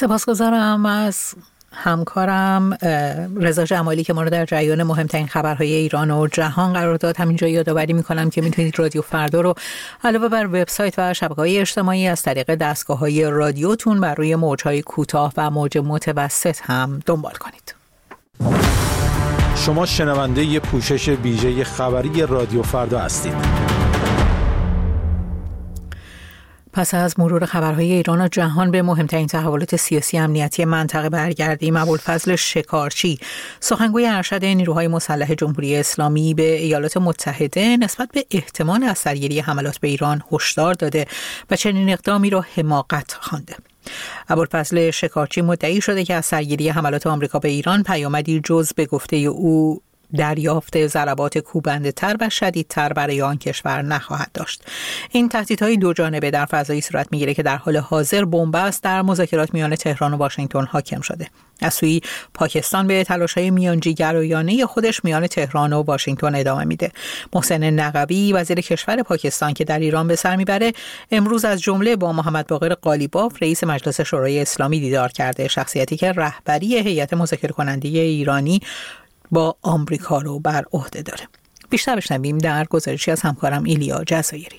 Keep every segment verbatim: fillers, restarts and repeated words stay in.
سپاسگزارم از همکارم رضا جمالی که ما رو در جریان مهمترین خبرهای ایران و جهان قرار داد. همینجا یادآوری میکنم که میتونید رادیو فردا رو علاوه بر وبسایت و شبکه‌های اجتماعی از طریق دستگاه‌های رادیوتون بر روی موج‌های کوتاه و موج متوسط هم دنبال کنید. شما شنونده ی پوشش ویژه خبری رادیو فردا هستید. پس از مرور خبرهای ایران و جهان به مهمترین تحولات سیاسی امنیتی منطقه برگردیم. ابوالفضل شکارچی، سخنگوی ارشد نیروهای مسلح جمهوری اسلامی به ایالات متحده، نسبت به احتمال از سرگیری حملات به ایران هشدار داده و چنین اقدامی را حماقت خوانده. ابوالفضل شکارچی مدعی شده که از سرگیری حملات آمریکا به ایران پیامدی جز به گفته او دریافت ضربات کوبنده‌تر و شدیدتر برای آن کشور نخواهد داشت. این تهدیدهای دو جانبه در فضایی صورت می‌گیره که در حال حاضر بنبست در مذاکرات میان تهران و واشنگتن حاکم شده. از سوی پاکستان به تلاش‌های میانجیگرایانه خودش میان تهران و واشنگتن ادامه میده. محسن نقوی، وزیر کشور پاکستان که در ایران به سر میبره، امروز از جمله با محمد باقر قالیباف، رئیس مجلس شورای اسلامی دیدار کرده، شخصیتی که رهبری هیئت مذاکره کننده ایرانی با آمریکا رو بر عهده داره. بیشتر بشنویم در گزارشی از همکارم ایلیا جزایری.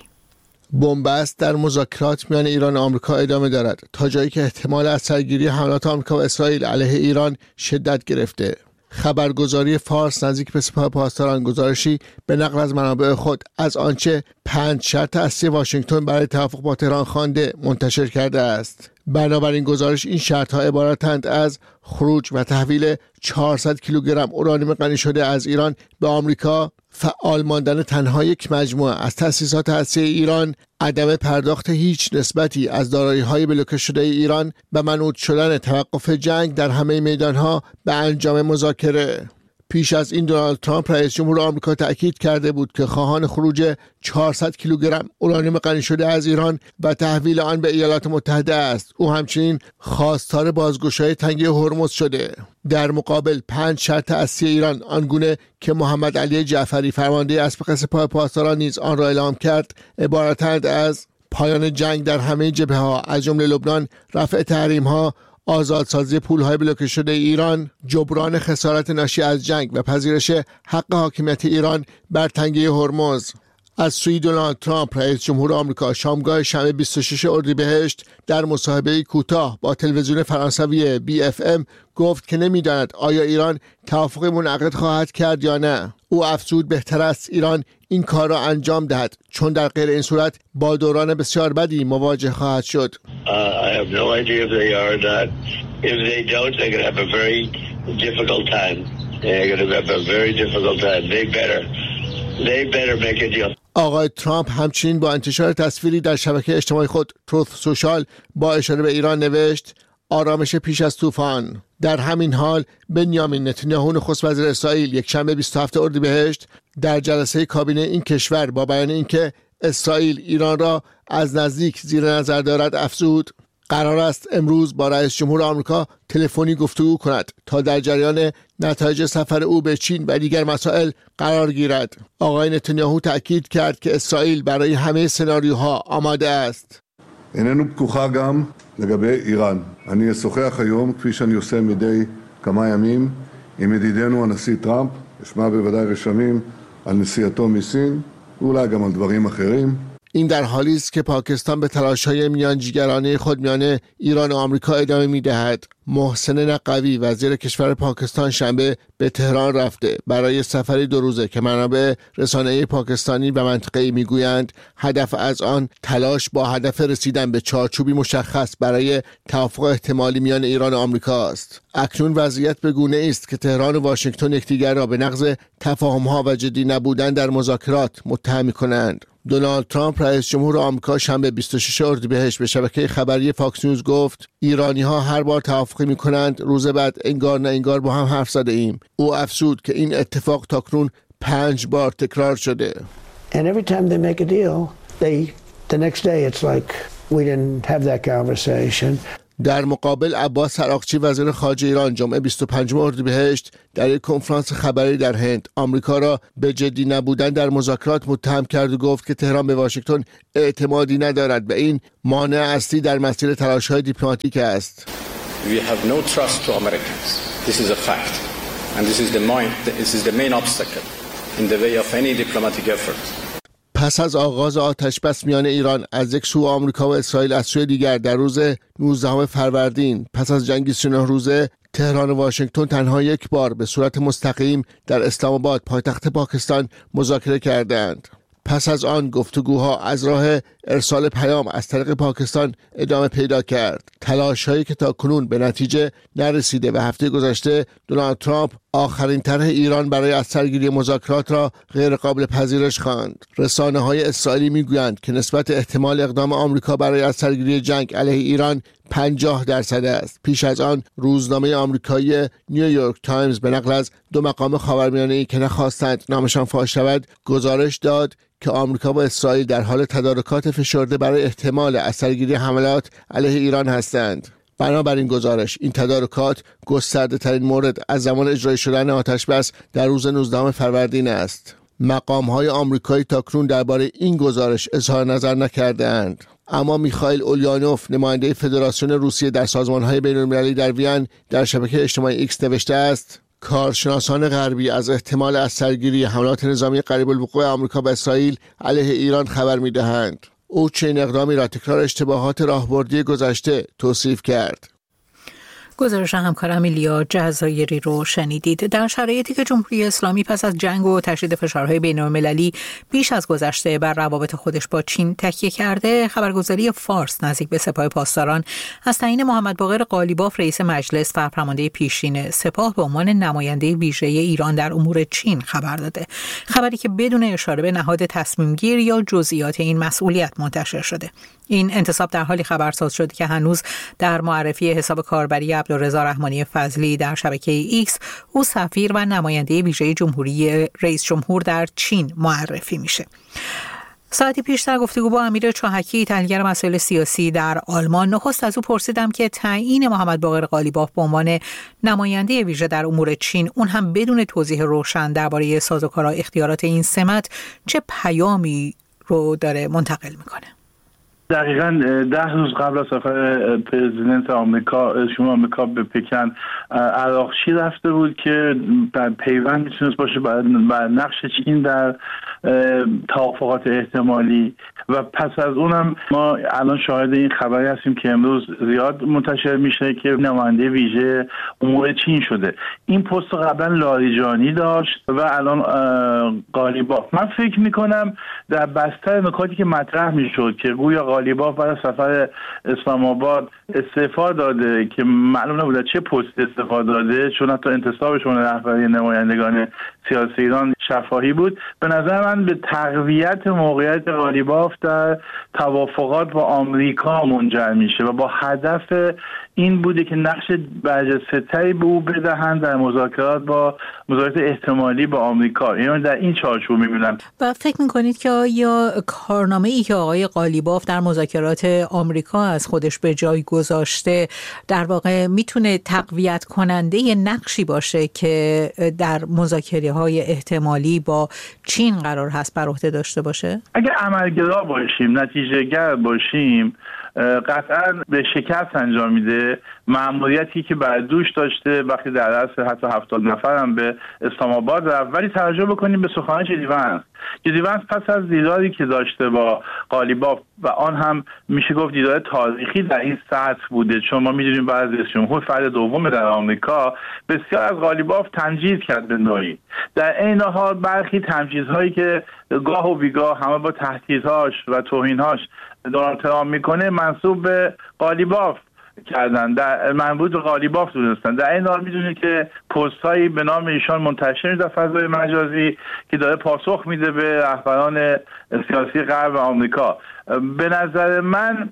بنبست در مذاکرات میان ایران و آمریکا ادامه دارد تا جایی که احتمال از سرگیری حملات آمریکا و اسرائیل علیه ایران شدت گرفته. خبرگزاری فارس نزدیک به سپاه پاسداران گزارشی به نقل از منابع خود از آنچه پنج شرط اصلی واشنگتن برای توافق با تهران خوانده منتشر کرده است. بنابراین گزارش این شرط‌ها عبارتند از خروج و تحویل چهارصد کیلوگرم اورانیوم غنی شده از ایران به آمریکا، فعال ماندن تنها یک مجموعه از تأسیسات هسته‌ای ایران، عدم پرداخت هیچ نسبتی از دارایی‌های بلوکه شده ایران و منوط شدن توقف جنگ در همه میدان‌ها به انجام مذاکره. پیش از این دونالد ترامپ رئیس جمهور آمریکا تأکید کرده بود که خواهان خروج چهارصد کیلوگرم اورانیوم غنی شده از ایران و تحویل آن به ایالات متحده است. او همچنین خواستار بازگشایی تنگه هرمز شده. در مقابل پنج شرط اصلی ایران، آنگونه که محمد علی جعفری فرمانده اسبق سپاه پاسداران نیز آن را اعلام کرد، عبارتند از پایان جنگ در همه جبهه‌ها از جمله لبنان، رفع تحریم‌ها، آزادسازی پولهای بلوکه شده ایران، جبران خسارت ناشی از جنگ و پذیرش حق حاکمیت ایران بر تنگه هرمز. از سوی دونالد ترامپ رئیس جمهور آمریکا شامگاه شنبه بیست و شش اردیبهشت در مصاحبه کوتاه با تلویزیون فرانسوی بی اف ام گفت که نمی‌داند آیا ایران توافقی منعقد خواهد کرد یا نه. او افزود بهتر است ایران این کار را انجام دهد، چون در غیر این صورت با دوران بسیار بدی مواجه خواهد شد. Uh, I have no idea if they are or not. If they don't, they're going to have a very difficult time. They're going to have a very difficult time. They better, they better make a deal. آقای ترامپ همچنین با انتشار تصویری در شبکه اجتماعی خود تروث سوشال با اشاره به ایران نوشت: آرامش پیش از طوفان. در همین حال بنیامین نتانیاهو نخست وزیر اسرائیل یک شنبه بیست و هفتم اردیبهشت در جلسه کابینه این کشور با بیان اینکه اسرائیل ایران را از نزدیک زیر نظر دارد افزود قرار است امروز با رئیس جمهور آمریکا تلفنی گفتگو کند تا در جریان نتایج سفر او به چین و دیگر مسائل قرار گیرد. آقای نتانیاهو تأکید کرد که اسرائیل برای همه سناریوها آماده است. איננו פתוחה גם לגבי איראן. אני אשוחח היום, כפי שאני עושה מדי כמה ימים, עם ידידנו הנשיא טראמפ, אשמע בוודאי רשמים על נסיעתו מסין, ואולי גם על דברים אחרים. این در حالی است که پاکستان به تلاش‌های میانجیگرانه خود میان ایران و آمریکا ادامه می‌دهد. محسن نقوی، وزیر کشور پاکستان، شنبه به تهران رفته برای سفری دو روزه که منابع رسانه‌ای پاکستانی و منطقه‌ای میگویند هدف از آن تلاش با هدف رسیدن به چارچوبی مشخص برای توافق احتمالی میان ایران و آمریکا است. اکنون وضعیت به گونه است که تهران و واشنگتن یکدیگر را به نقض تفاهم‌ها و جدی نبودن در مذاکرات متهم می‌کنند. دونالد ترامپ رئیس جمهور آمریکا شنبه بیست و شش اردیبهشت به شبکه خبری فاکس نیوز گفت ایرانی‌ها هر بار توافقی می‌کنند روز بعد انگار نه انگار با هم حرف زده ایم. او افزود که این اتفاق تاکنون پنج بار تکرار شده. And every time they make a deal, they the next day it's like we didn't have that conversation. در مقابل عباس عراقچی وزیر خارجه ایران جمعه بیست و پنجم اردیبهشت در یک کنفرانس خبری در هند آمریکا را به جدی نبودن در مذاکرات متهم کرد و گفت که تهران به واشنگتن اعتمادی ندارد و این مانع اصلی در مسیر تلاش‌های دیپلماتیک است. we have no trust to Americans. This is a fact. And this is the main, this is the main obstacle in the way of any diplomatic effort. پس از آغاز آتش‌بس میان ایران از یک سو آمریکا و اسرائیل، از سوی دیگر در روز نوزدهم فروردین پس از جنگ سی و نه روزه، تهران و واشنگتن تنها یک بار به صورت مستقیم در اسلام آباد پایتخت پاکستان مذاکره کردند. پس از آن گفتگوها از راه ارسال پیام از طریق پاکستان ادامه پیدا کرد. تلاش‌هایی که تا کنون به نتیجه نرسیده و هفته گذشته دونالد ترامپ آخرین طرح ایران برای از سرگیری مذاکرات را غیر قابل پذیرش خواند. رسانه‌های اسرائیلی میگویند که نسبت احتمال اقدام آمریکا برای از سرگیری جنگ علیه ایران پنجاه درصد است. پیش از آن روزنامه آمریکایی نیویورک تایمز به نقل از دو مقام خاورمیانه‌ای که نخواستند نامشان فاش شود گزارش داد که آمریکا و اسرائیل در حال تدارکات فشرده برای احتمال از سرگیری حملات علیه ایران هستند. بنابراین گزارش این تدارکات گسترده ترین مورد از زمان اجرای شدن آتش‌بس در روز نوزدهم فروردین است. مقام های آمریکایی تاکنون درباره این گزارش اظهار نظر نکرده اند. اما میخائیل اولیانوف، نماینده فدراسیون روسیه در سازمان های بین المللی در وین، در شبکه اجتماعی ایکس نوشته است: کارشناسان غربی از احتمال از سرگیری حملات نظامی قریب الوقوع آمریکا و اسرائیل علیه ایران خبر میدهند. او چنین اقدامی را تکرار اشتباهات راهبردی گذشته توصیف کرد. گزارش همکارم ایلیا جزایری رو شنیدید. در شرایطی که جمهوری اسلامی پس از جنگ و تشدید فشارهای بین‌المللی بیش از گذشته بر روابط خودش با چین تکیه کرده، خبرگزاری فارس نزدیک به سپاه پاسداران از تعیین محمد باقر قالیباف رئیس مجلس و فرمانده پیشین سپاه به عنوان نماینده ویژه ایران در امور چین خبر داده. خبری که بدون اشاره به نهاد تصمیم گیر یا جزئیات این مسئولیت منتشر شده. این انتصاب در حالی خبرساز شد که هنوز در معرفی حساب کاربری عبدالرضا رحمانی فضلی در شبکه ایکس او سفیر و نماینده ویژه جمهوری رئیس جمهور در چین معرفی میشه. ساعتی پیش در گفتگو با امیر چاهکی، تحلیلگر مسائل سیاسی در آلمان، نخست از او پرسیدم که تعیین محمد باقر قالیباف به عنوان نماینده ویژه در امور چین، اون هم بدون توضیح روشن درباره سازوکار اختیارات این سمت، چه پیامی رو داره منتقل میکنه؟ دقیقاً ده روز قبل از سفر پرزیدنت آمریکا شمال آمریکا به پکن، عراقچی رفته بود که پیوند میتونست باشه بر نقش چین در توافقات احتمالی و پس از اونم ما الان شاهد این خبری هستیم که امروز زیاد منتشر میشه که نماینده ویژه امور چین شده. این پست قبلا لاریجانی داشت و الان قالیباف. من فکر میکنم در بستر نکاتی که مطرح میشد که گویا قالیباف برای سفر اسلام آباد استعفا داده که معلوم نبوده چه پست استعفا داده، چون حتی انتصابشون رهبری نمایندگان سیاسی ایران شفاهی بود. به نظر من به تقویت موقعیت قالیباف در توافقات با آمریکا منجر میشه و با هدف این بوده که نقش برجسته‌تری به او بدهند در مذاکرات با مذاکرات احتمالی با آمریکا. یعنی در این چارچوب میبینم. و فکر میکنید که آیا کارنامه‌ای که آقای قالیباف در مذاکرات آمریکا از خودش به جای گذاشته در واقع میتونه تقویت کننده نقشی باشه که در مذاکره‌های احتمالی با چین قرار هست بر عهده داشته باشه؟ اگر عملگرا باشیم، نتیجه‌گر باشیم، قطعا به شکست انجام میده. مأموریتی که بر دوش داشته وقتی در اصل حتی هفتاد نفر هم به اسلام آباد رفت. ولی توجه بکنیم به سخنان جدی ونس. جدی ونس پس از دیداری که داشته با قالیباف و آن هم میشه گفت دیدار تاریخی در این سطح بوده، چون ما میدونیم بعد از رئیس جمهور فرد دوم در آمریکا بسیار از قالیباف تمجید کرد به نوعی. در این حال برخی تمجیدهایی که گاه و بیگاه همه با تهدیدهاش و توهینهاش دونالد ترامپ میکنه منسوب به قالیباف کردن، در مربوط به قالیباف دونستن. در این حال میدونید که پست هایی به نام ایشان منتشر میشه در فضای مجازی که داره پاسخ میده به رهبران سیاسی غرب آمریکا. به نظر من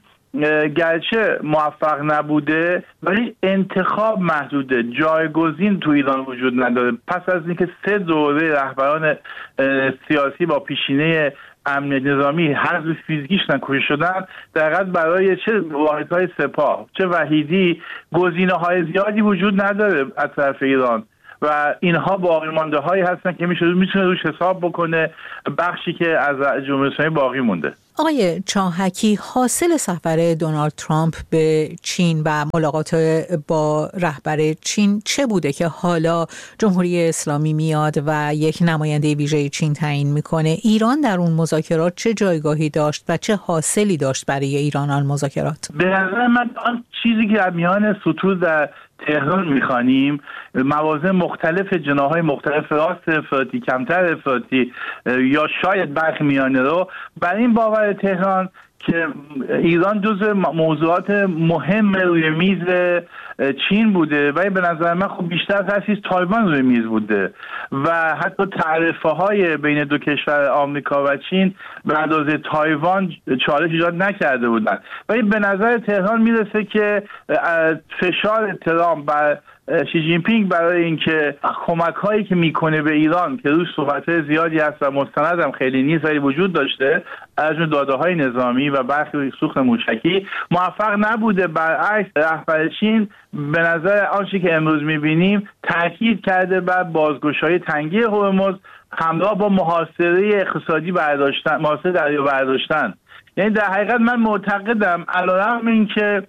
گرچه موفق نبوده ولی انتخاب محدوده، جایگزین تو ایران وجود نداره. پس از اینکه سه دوره رهبران سیاسی با پیشینه امنیت نظامی حذف فیزیکیش نکوشته شدن، دقیقاً برای چه واحدهای سپاه چه وحیدی گزینه‌های زیادی وجود نداره از طرف ایران و اینها باقی مانده هایی هستن که میشه میتونه روش حساب بکنه بخشی که از جمهوری اسلامی باقی مونده. آقای چاهکی، حاصل سفر دونالد ترامپ به چین و ملاقات با رهبر چین چه بوده که حالا جمهوری اسلامی میاد و یک نماینده ویژه چین تعیین میکنه؟ ایران در اون مذاکرات چه جایگاهی داشت و چه حاصلی داشت برای ایران آن مذاکرات؟ به نظر من آن چیزی که در میان سطور در تهران میخوانیم، موازه مختلف، جناحهای مختلف، راست افراطی، کمتر افراطی یا شاید برخی میانه رو، بر این باور تهران که ایران جزو موضوعات مهم روی میز چین بوده و به نظر من خب بیشتر تأسیس تایوان روی میز بوده و حتی تعرفه های بین دو کشور آمریکا و چین به اندازه تایوان چالش ایجاد نکرده بودن. ولی به نظر تهران میرسه که فشار ترامپ بر شی جین پینگ برای اینکه کمک هایی که میکنه به ایران که روش صحبت زیادی هست و مستند هم خیلی نیست ولی وجود داشته، از اون داده های نظامی و برخی سوخت موشکی، موفق نبوده. برعکس رهبر چین به نظر آنچه که امروز میبینیم تاکید کرده بر بازگشایی تنگه هرمز همراه با محاصره اقتصادی برداشتن، محاصره دریا برداشتن. یعنی در حقیقت من معتقدم علیرغم اینکه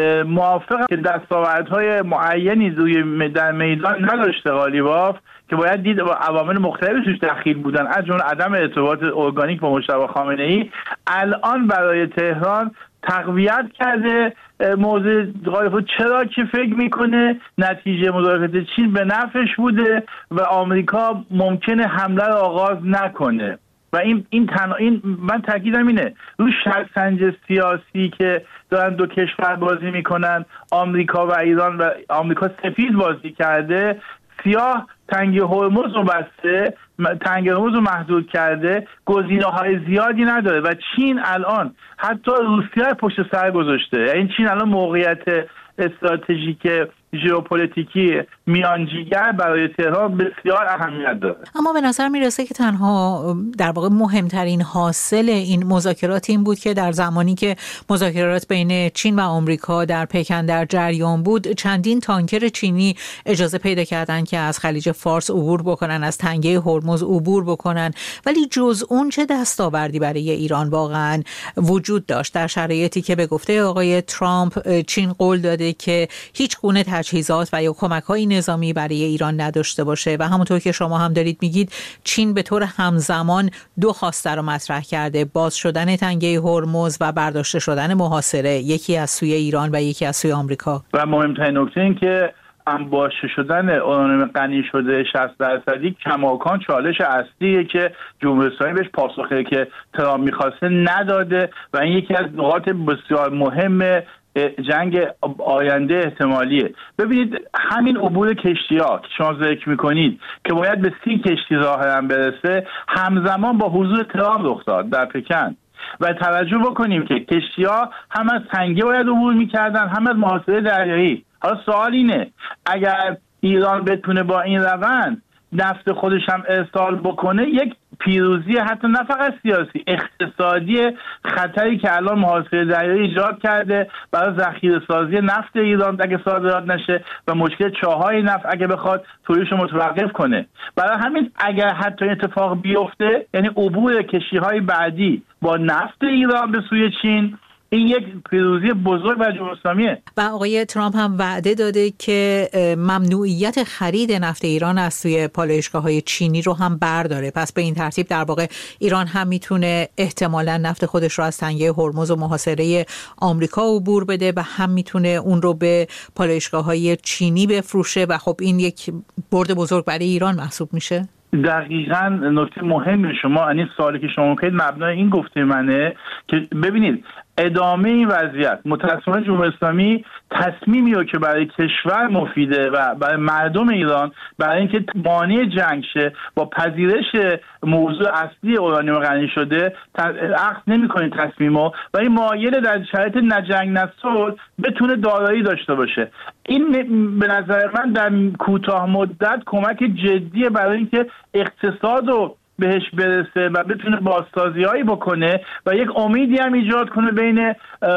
موافقم که دستاوردهای معینی روی در میدان نداشته قالیباف که باید دید و عوامل مختلفی توش دخیل بودن، از جمله عدم ارتباط ارگانیک با مجتبی خامنه‌ای، الان برای تهران تقویت کرده موضوع قالیباف. چرا که فکر میکنه نتیجه مذاکرات چین به نفعش بوده و آمریکا ممکنه حمله را آغاز نکنه و این این تنها این من تاکیدم اینه روی شطرنج سیاسی که دارن دو کشور بازی میکنن، آمریکا و ایران، و آمریکا سفید بازی کرده، سیاه تنگه هرمز رو بسته، تنگه هرمز رو محدود کرده، گزینه‌های زیادی نداره و چین الان حتی روسیه پشت سر گذاشته. یعنی چین الان موقعیت استراتژیک ژئوپلیتیکی میانجیگر برای تهران بسیار اهمیت داره. اما به نظر میرسه که تنها در واقع مهمترین حاصل این مذاکرات این بود که در زمانی که مذاکرات بین چین و آمریکا در پکن در جریان بود، چندین تانکر چینی اجازه پیدا کردن که از خلیج فارس عبور بکنن، از تنگه هرمز عبور بکنن. ولی جز اون چه دستاوردی برای ایران واقعا وجود داشت در شرایطی که به گفته آقای ترامپ چین قول داده که هیچ گونه تجهیزات و یا کمک‌های نظامی برای ایران نداشته باشه و همونطور که شما هم دارید میگید چین به طور همزمان دو خواسته رو مطرح کرده: باز شدن تنگه هرمز و برداشته شدن محاصره، یکی از سوی ایران و یکی از سوی آمریکا. و مهمترین نکته این که انباشته شدن اورانیوم غنی شده شصت درصدی کماکان چالش اصلیه که جمهوری اسلامی بهش پاسخی که ترامپ می‌خواسته نداده و این یکی از نقاط بسیار مهم جنگ آینده احتمالیه. ببینید همین عبور کشتی‌ها که شما ذکر می‌کنید که باید به سی کشتی ظاهراً برسه، همزمان با حضور ترامپ رخ داد در پکن و توجه بکنیم که کشتی‌ها هم از تنگه باید عبور می‌کردن هم از محاصره دریایی. حالا سوال اینه اگر ایران بتونه با این روند نفت خودش هم ارسال بکنه، یک پیروزی حتی نه فقط سیاسی، اقتصادی، خطری که الان محاصره دریایی ایجاد کرده برای ذخیره سازی نفت ایران اگه صادرات نشه و مشکل چاهای نفت اگه بخواد تولیدش رو متوقف کنه. برای همین اگر حتی اتفاق بیفته، یعنی عبور کشتی‌های بعدی با نفت ایران به سوی چین، این یک پیروزی بزرگ برای جمهوری اسلامیه. و آقای ترامپ هم وعده داده که ممنوعیت خرید نفت ایران از سوی پالایشگاه‌های چینی رو هم برداره. پس به این ترتیب در واقع ایران هم میتونه احتمالاً نفت خودش رو از تنگه هرمز و محاصره آمریکا عبور بده و هم میتونه اون رو به پالایشگاه‌های چینی بفروشه و خب این یک برد بزرگ برای ایران محسوب میشه. دقیقاً نکته مهمی شما، این سوالی که شما می‌کنید مبنای این گفته منه که ببینید ادامه این وضعیت متأسفانه جمهوری اسلامی تصمیمی رو که برای کشور مفیده و برای مردم ایران برای اینکه مانع جنگ شه با پذیرش موضوع اصلی اورانیوم غنی شده عقد نمی‌کنه تصمیمو، ولی مایل در شرایط نجنگ نصلح بتونه دارایی داشته باشه. این به نظر من در کوتاه مدت کمک جدیه برای اینکه اقتصاد رو بهش برسه و بتونه بازسازی‌هایی بکنه و یک امیدی هم ایجاد کنه بین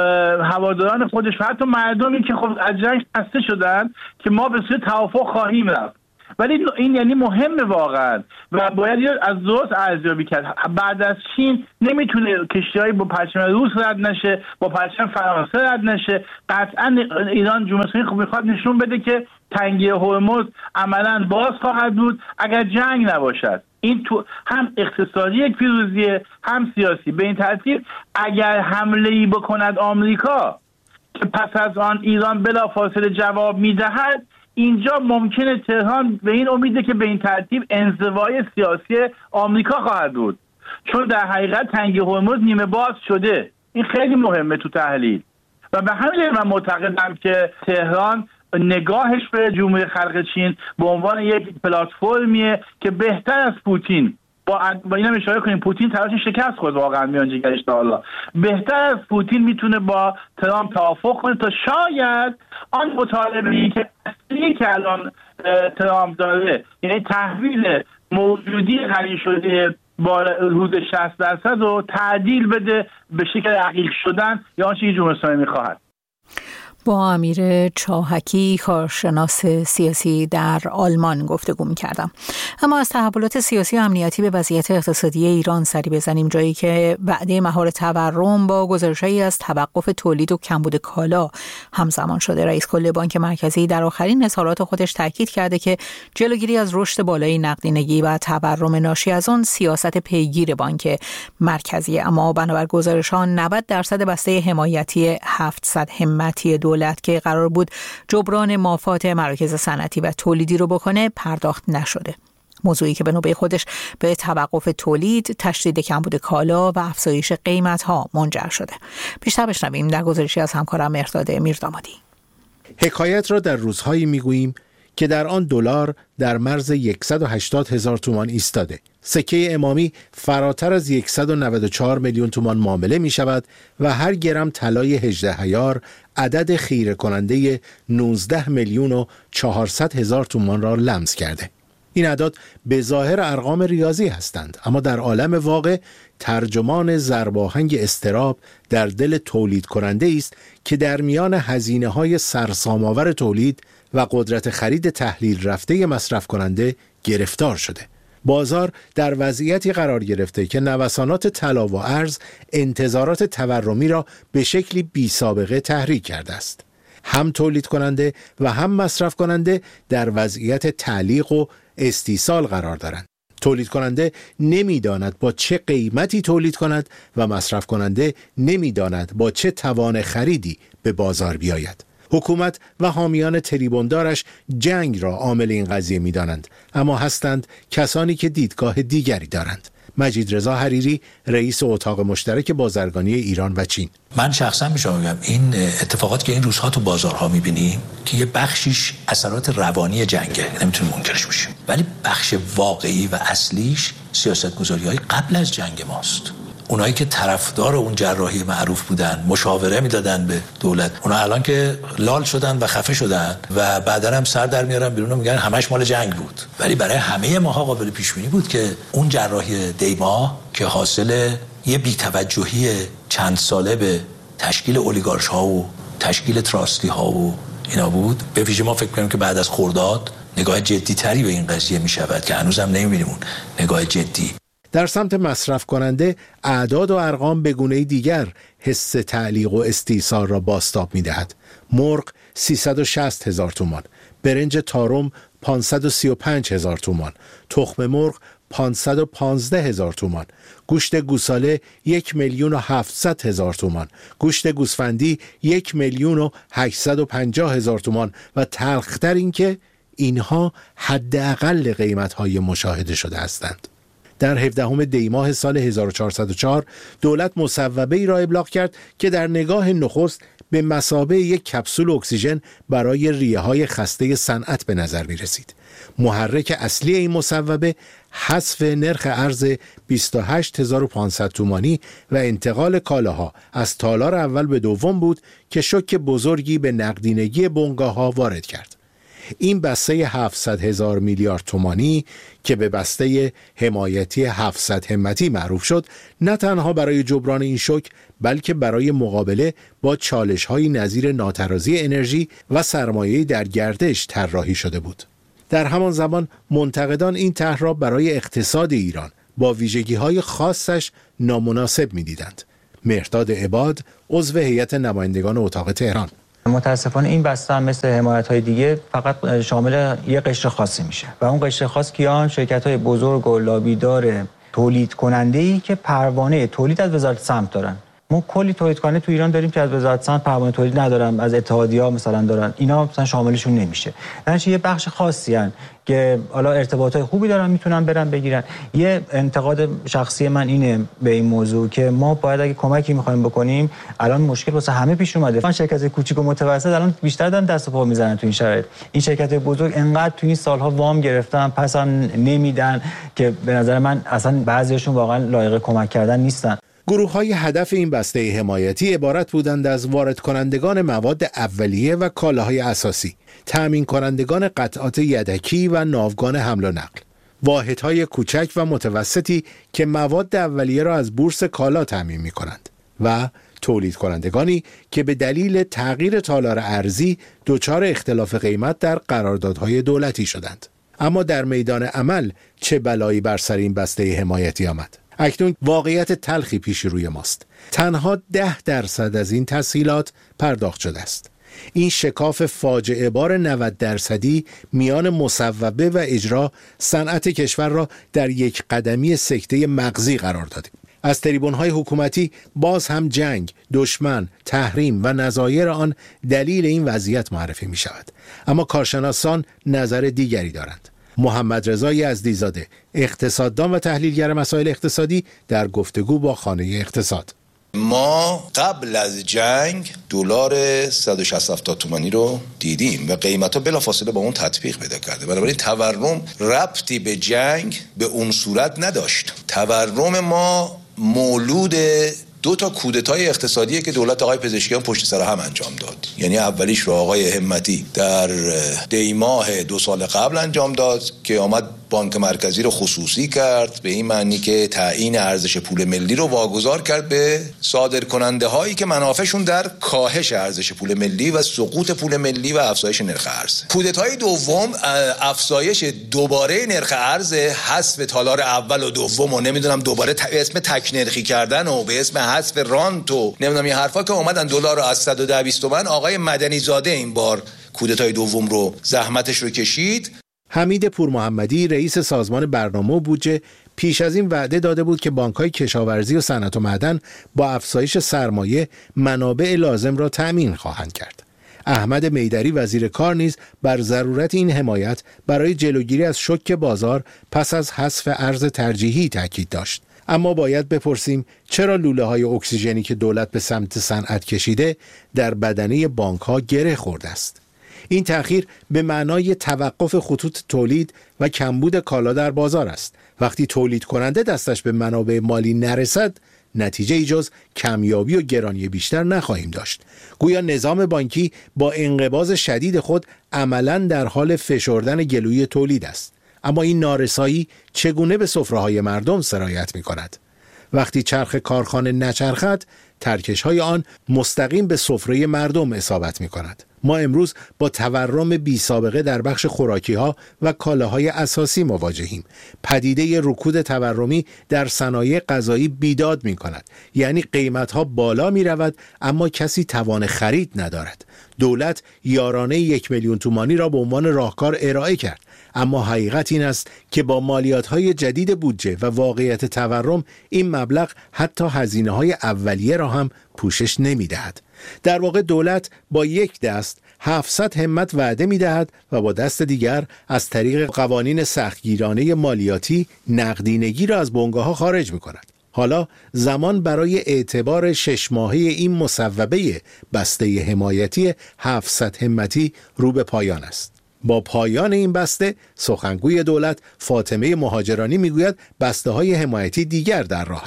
هواداران خودش و حتی مردمی که خب از جنگ خسته شدن که ما به سوی توافق خواهیم رفت. ولی این یعنی مهمه واقعا و باید از درست ارزیابی کرد. بعد از چین نمیتونه کشتی‌های با پرچم روس رد نشه، با پرچم فرانسه رد نشه. قطعا ایران جمهوری اسلامی خب میخواد نشون بده که تنگه هرمز عملاً باز خواهد بود اگر جنگ نباشد. این تو هم اقتصادی یک پیروزیه هم سیاسی. به این ترتیب اگر حمله‌ای بکند آمریکا که پس از آن ایران بلافاصله جواب میدهد، اینجا ممکنه تهران به این امیده که به این ترتیب انزوای سیاسی آمریکا خواهد بود، چون در حقیقت تنگه هرمز نیمه باز شده. این خیلی مهمه تو تحلیل و به همین دلیل من معتقدم که تهران نگاهش به جمهوری خلق چین به عنوان یک پلتفرمیه که بهتر از پوتین، با با اینا اشاره کنیم پوتین تلاش شکست خود واقعا میانجیگرش تا حالا، بهتر از پوتین میتونه با ترامپ توافق کنه تا شاید آن مطالبه‌ای که اصلی که الان ترامپ داره، یعنی تحویل موجودی غنی شده با حدود شصت درصد رو تعدیل بده به شکل عقیق شدن یا آنچه که جمهوری اسلامی میخواهد. با امیر چاهکی کارشناس سیاسی در آلمان گفتگو می‌کردم. اما از تحولات سیاسی و امنیتی به وضعیت اقتصادی ایران سری بزنیم، جایی که وعده مهار تورم با گزارش‌هایی از توقف تولید و کمبود کالا همزمان شده. رئیس کل بانک مرکزی در آخرین اظهارات خودش تاکید کرده که جلوگیری از رشد بالای نقدینگی و تورم ناشی از آن سیاست پیگیر بانک مرکزی. اما بنابر گزارش‌ها نود درصد بسته حمایتی هفتصد همتی دولت که قرار بود جبران مافات مراکز صنعتی و تولیدی رو بکنه پرداخت نشده. موضوعی که به نوبه خودش به توقف تولید، تشدید کمبود کالا و افزایش قیمت‌ها منجر شده. بیشتر بشنویم در گزارشی از همکارم مهرداد میردامادی. حکایت را در روزهایی میگوییم که در آن دلار در مرز صد و هشتاد هزار تومان ایستاده. سکه امامی فراتر از صد و نود و چهار میلیون تومان معامله می شود و هر گرم طلای هجده عیار عدد خیره کننده نوزده میلیون و چهارصد هزار تومان را لمس کرده. این اعداد به ظاهر ارقام ریاضی هستند، اما در عالم واقع ترجمان ضرباهنگ اضطراب در دل تولید کننده است که در میان هزینه های سرسام‌آور تولید و قدرت خرید تحلیل رفته مصرف کننده گرفتار شده. بازار در وضعیتی قرار گرفته که نوسانات طلا و ارز انتظارات تورمی را به شکلی بی سابقه تحریک کرده است. هم تولید کننده و هم مصرف کننده در وضعیت تعلیق و استیصال قرار دارند. تولید کننده نمیداند با چه قیمتی تولید کند و مصرف کننده نمیداند با چه توان خریدی به بازار بیاید. حکومت و حامیان تریبوندارش جنگ را عامل این قضیه می دانند، اما هستند کسانی که دیدگاه دیگری دارند. مجید رضا حریری، رئیس اتاق مشترک بازرگانی ایران و چین: من شخصا به شما میگم این اتفاقات که این روزها تو بازارها میبینیم که یه بخشیش اثرات روانی جنگه، نمیتونیم منکرش بشیم، ولی بخش واقعی و اصلیش سیاستگذاری‌های قبل از جنگ ماست. اونایی که طرفدار اون جراحی معروف بودن، مشاوره میدادن به دولت، اونا الان که لال شدن و خفه شدن و بعدا هم سر در میارن بیرون و میگن همش مال جنگ بود. ولی برای همه ماها قابل پیش بینی بود که اون جراحی دیما که حاصل یه بی‌توجهی چند ساله به تشکیل اولیگارش ها و تشکیل تراستی ها و اینا بود، به ویژه ما فکر کنیم که بعد از خرداد نگاه جدی تری به این قضیه میشود که هنوز هم نمیبینیم اون نگاه جدی. در سمت مصرف کننده اعداد و ارقام به گونه‌ای دیگر حس تعلیق و استیصال را بازتاب می‌دهد. مرغ سیصد و شصت هزار تومان، برنج تارم پانصد و سی و پنج هزار تومان، تخم مرغ پانصد و پانزده هزار تومان، گوشت گوساله یک میلیون و هفتصد هزار تومان، گوشت گوسفندی یک میلیون و هشتصد و پنجاه هزار تومان و تلخ‌تر این که اینها حداقل قیمت‌های مشاهده شده هستند. در هفدهم دی ماه سال هزار و چهارصد و چهار دولت مصوبه‌ای را ابلاغ کرد که در نگاه نخست به مثابه یک کپسول اکسیژن برای ریه‌های خسته صنعت به نظر می‌رسید. محرک اصلی این مصوبه حذف نرخ ارز بیست و هشت هزار و پانصد تومانی و انتقال کالاها از تالار اول به دوم بود که شوک بزرگی به نقدینگی بنگاه‌ها وارد کرد. این بسته هفتصد هزار میلیارد تومانی که به بسته حمایتی هفتصد همتی معروف شد، نه تنها برای جبران این شوک بلکه برای مقابله با چالش‌های نظیر ناترازی انرژی و سرمایه‌ای در گردش طراحی شده بود. در همان زمان منتقدان این طرح را برای اقتصاد ایران با ویژگی‌های خاصش نامناسب می‌دیدند. مهرداد عباد، عضو هیئت نمایندگان اتاق تهران: متاسفانه این بسته هم مثل حمایت‌های دیگه فقط شامل یک قشر خاصی میشه و اون قشر خاص کیان؟ شرکت‌های بزرگ و لابیدار تولید کننده‌ای که پروانه تولید از وزارت سمت دارن. ما کلی تولید کننده تو ایران داریم که از وزارت سمت پروانه تولید ندارن، از اتحادیه‌ها مثلا دارن، اینا مثلا شاملشون نمیشه. یعنی یه بخش خاصی ان که حالا ارتباطات خوبی دارن میتونن برن بگیرن. یه انتقاد شخصی من اینه به این موضوع که ما باید اگه کمکی می‌خوایم بکنیم، الان مشکل واسه همه پیش اومده. من شرکت کوچیک و متوسط الان بیشتر دارن دست و پا میزنن تو این شرایط. این شرکت بزرگ انقدر تو این سالها وام گرفتن، پس هم نمیدن که به نظر من اصلا بعضیشون واقعا لایق کمک کردن نیستن. گروه‌های هدف این بسته حمایتی عبارت بودند از وارد کنندگان مواد اولیه و کالاهای اساسی، تامین کنندگان قطعات یدکی و ناوگان حمل و نقل، واحدهای کوچک و متوسطی که مواد اولیه را از بورس کالا تامین می‌کنند و تولید کنندگانی که به دلیل تغییر تالار ارزی دچار اختلاف قیمت در قراردادهای دولتی شدند. اما در میدان عمل چه بلایی بر سر این بسته حمایتی آمد؟ اکنون واقعیت تلخی پیش روی ماست. تنها ده درصد از این تسهیلات پرداخت شده است. این شکاف فاجعه بار نود درصدی میان مصوبه و اجرا صنعت کشور را در یک قدمی سکته مغزی قرار داده. از تریبون‌های حکومتی باز هم جنگ، دشمن، تحریم و نظایر آن دلیل این وضعیت معرفی می شود. اما کارشناسان نظر دیگری دارند. محمد رضا یزدی‌زاده، اقتصاددان و تحلیلگر مسائل اقتصادی، در گفتگو با خانه اقتصاد: ما قبل از جنگ دلار صد و شصت هفتاد تومانی رو دیدیم و قیمتا بلافاصله با اون تطبیق پیدا کرده. بنابراین تورم ربطی به جنگ به اون صورت نداشت. تورم ما مولود دو تا کودتای اقتصادیه که دولت آقای پزشکیان پشت سر هم انجام داد. یعنی اولیش رو آقای همتی در دی ماه دو سال قبل انجام داد که آمد بانک مرکزی رو خصوصی کرد، به این معنی که تعیین ارزش پول ملی رو واگذار کرد به صادرکننده هایی که منافعشون در کاهش ارزش پول ملی و سقوط پول ملی و افزایش نرخ ارز. کودتای دوم افزایش دوباره نرخ ارز، حذف تالار اول و دوم و نمیدونم دوباره به اسم تک نرخی کردن و به اسم حذف رانت و نمیدونم این حرفا که اومدن دلار رو از صد و ده بیست تومن. آقای مدنی زاده این بار کودتای دوم رو زحمتش رو کشید. حمید پورمحمدی، رئیس سازمان برنامه و بودجه، پیش از این وعده داده بود که بانک‌های کشاورزی و صنعت و معدن با افزایش سرمایه منابع لازم را تأمین خواهند کرد. احمد میدری، وزیر کار، نیز بر ضرورت این حمایت برای جلوگیری از شوک بازار پس از حذف ارز ترجیحی تاکید داشت. اما باید بپرسیم چرا لوله‌های اکسیژنی که دولت به سمت صنعت کشیده در بدنه بانک‌ها گره خورده است؟ این تأخیر به معنای توقف خطوط تولید و کمبود کالا در بازار است. وقتی تولید کننده دستش به منابع مالی نرسد، نتیجه جز کمیابی و گرانی بیشتر نخواهیم داشت. گویا نظام بانکی با انقباض شدید خود عملاً در حال فشردن گلوی تولید است. اما این نارسایی چگونه به سفره‌های مردم سرایت می‌کند؟ وقتی چرخ کارخانه نچرخد، ترکش‌های آن مستقیم به سفره مردم اصابت می‌کند. ما امروز با تورم بی سابقه در بخش خوراکی‌ها و کالاهای اساسی مواجهیم. پدیده رکود تورمی در صنایع غذایی بیداد می‌کند. یعنی قیمت‌ها بالا می‌رود اما کسی توان خرید ندارد. دولت یارانه یک میلیون تومانی را به عنوان راهکار ارائه کرد، اما حقیقت این است که با مالیات‌های جدید بودجه و واقعیت تورم این مبلغ حتی هزینه‌های اولیه را هم پوشش نمی‌دهد. در واقع دولت با یک دست هفتصد همت وعده می‌دهد و با دست دیگر از طریق قوانین سختگیرانه مالیاتی نقدینگی را از بنگاه‌ها خارج می‌کند. حالا زمان برای اعتبار شش ماهه این مصوبه بسته حمایتی هفتصد همتی رو به پایان است. با پایان این بسته، سخنگوی دولت فاطمه مهاجرانی میگوید بسته های حمایتی دیگر در راه است.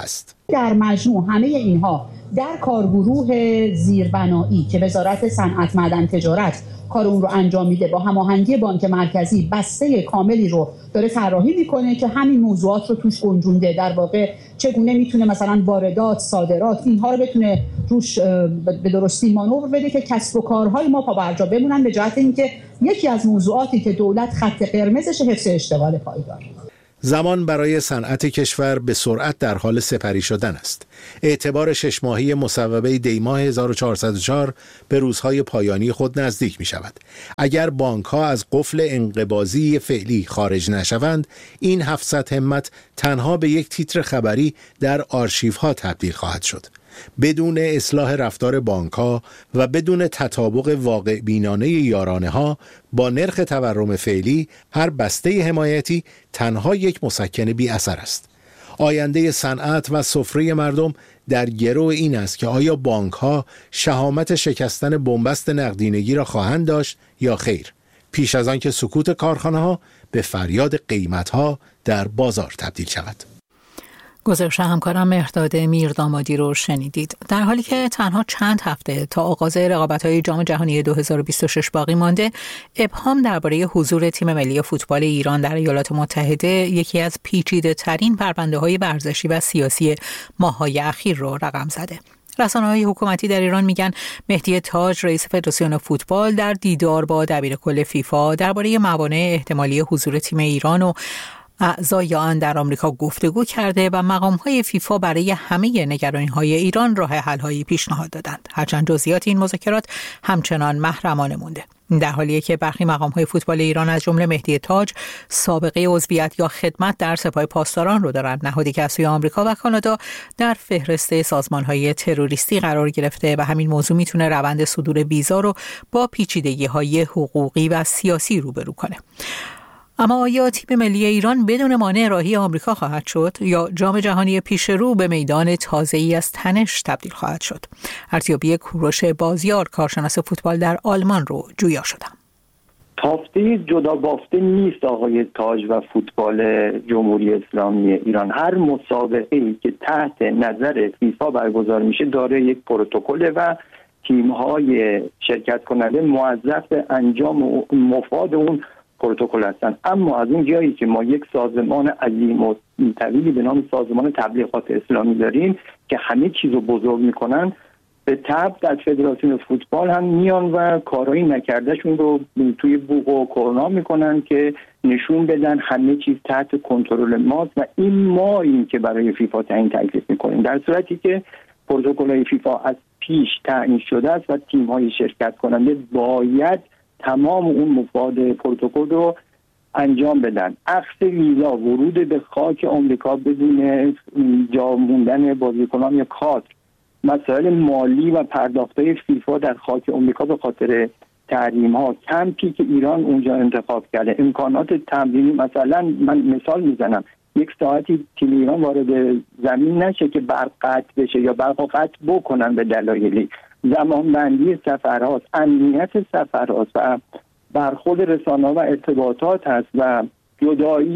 در مجموع همه اینها در کارگروه زیربنایی که وزارت صنعت، معدن، تجارت کار اون رو انجام میده، با هماهنگی بانک مرکزی بسته کاملی رو داره طراحی میکنه که همین موضوعات رو توش گنجونده. در واقع چگونه میتونه مثلا واردات، صادرات، اینها رو بتونه روش به درستی مانور بده که کسب و کارهای ما پا برجا بمونن، به جهت اینکه یکی از موضوعاتی که دولت خط قرمزش حفظ اشتغال پایدار. زمان برای صنعت کشور به سرعت در حال سپری شدن است. اعتبار شش ماهی مصوبه دی‌ماه هزار و چهارصد و چهار به روزهای پایانی خود نزدیک می شود. اگر بانک‌ها از قفل انقباضی فعلی خارج نشوند، این هفتصد همت تنها به یک تیتر خبری در آرشیوها تبدیل خواهد شد. بدون اصلاح رفتار بانک‌ها و بدون تطابق واقع بینانه یارانه‌ها با نرخ تورم فعلی، هر بسته حمایتی تنها یک مسکن بی اثر است. آینده صنعت و سفره مردم در گرو این است که آیا بانک‌ها شهامت شکستن بنبست نقدینگی را خواهند داشت یا خیر، پیش از آن که سکوت کارخانه‌ها به فریاد قیمت‌ها در بازار تبدیل شود. گزارش همکارم مهرداد میردامادی رو شنیدید. در حالی که تنها چند هفته تا آغاز رقابت‌های جام جهانی دو هزار و بیست و شش باقی مانده، ابهام درباره حضور تیم ملی فوتبال ایران در ایالات متحده یکی از پیچیده‌ترین پرونده‌های ورزشی و سیاسی ماه‌های اخیر رو رقم زده. رسانه‌های حکومتی در ایران میگن مهدی تاج، رئیس فدراسیون فوتبال، در دیدار با دبیرکل فیفا درباره موانع احتمالی حضور تیم ایران و اعضای آن در آمریکا گفتگو کرده و مقام‌های فیفا برای همه نگرانی‌های ایران راه حل‌هایی پیشنهاد دادند. هرچند جزئیات این مذاکرات همچنان محرمانه مونده. در حالی که برخی مقام‌های فوتبال ایران از جمله مهدی تاج سابقه عضویت یا خدمت در سپاه پاسداران رو دارند، نهادی که از سوی آمریکا و کانادا در فهرست سازمان‌های تروریستی قرار گرفته و همین موضوع میتونه روند صدور ویزا رو با پیچیدگی‌های حقوقی و سیاسی روبرو کنه. اما آیا تیم ملی ایران بدون مانع راهی آمریکا خواهد شد یا جام جهانی پیش رو به میدان تازه‌ای از تنش تبدیل خواهد شد؟ ارزیابی کوروش بازیار، کارشناس فوتبال در آلمان رو جویا شدم. تافته جدا بافته نیست آقای تاج و فوتبال جمهوری اسلامی ایران. هر مسابقه‌ای که تحت نظر فیفا برگزار میشه داره یک پروتکل و تیم‌های شرکت کننده موظف به انجام مفاد اون پروتکل هستن. اما از اون جایی که ما یک سازمان عظیم و طویلی به نام سازمان تبلیغات اسلامی داریم که همه چیز رو بزرگ میکنن، به تبع در فدراسیون فوتبال هم میان و کارایی نکردهشون رو توی بوق و کرونا میکنن که نشون بدن همه چیز تحت کنترل ماست و این ما این که برای فیفا تعیین تکلیف میکنیم، در صورتی که پروتکل‌های فیفا از پیش تعیین شده است و تیم‌های شرکت کننده باید تمام اون مفاد پروتکل رو انجام بدن. اخذ ویزا، ورود به خاک آمریکا بدون جا موندن بازیکنان یا کادر، مسائل مالی و پرداخت‌های فیفا در خاک آمریکا به خاطر تحریم‌ها، کمپی که ایران اونجا انتخاب کرده، امکانات تمرینی، مثلا من مثال میزنم یک ساعتی تیم ایران وارد زمین نشه که برق قطع بشه یا برق قطع بکنن به دلایلی، زمانبندی سفرهاست، امنیت سفرهاست و برخورد رسانه‌ها و ارتباطات هست و جدایی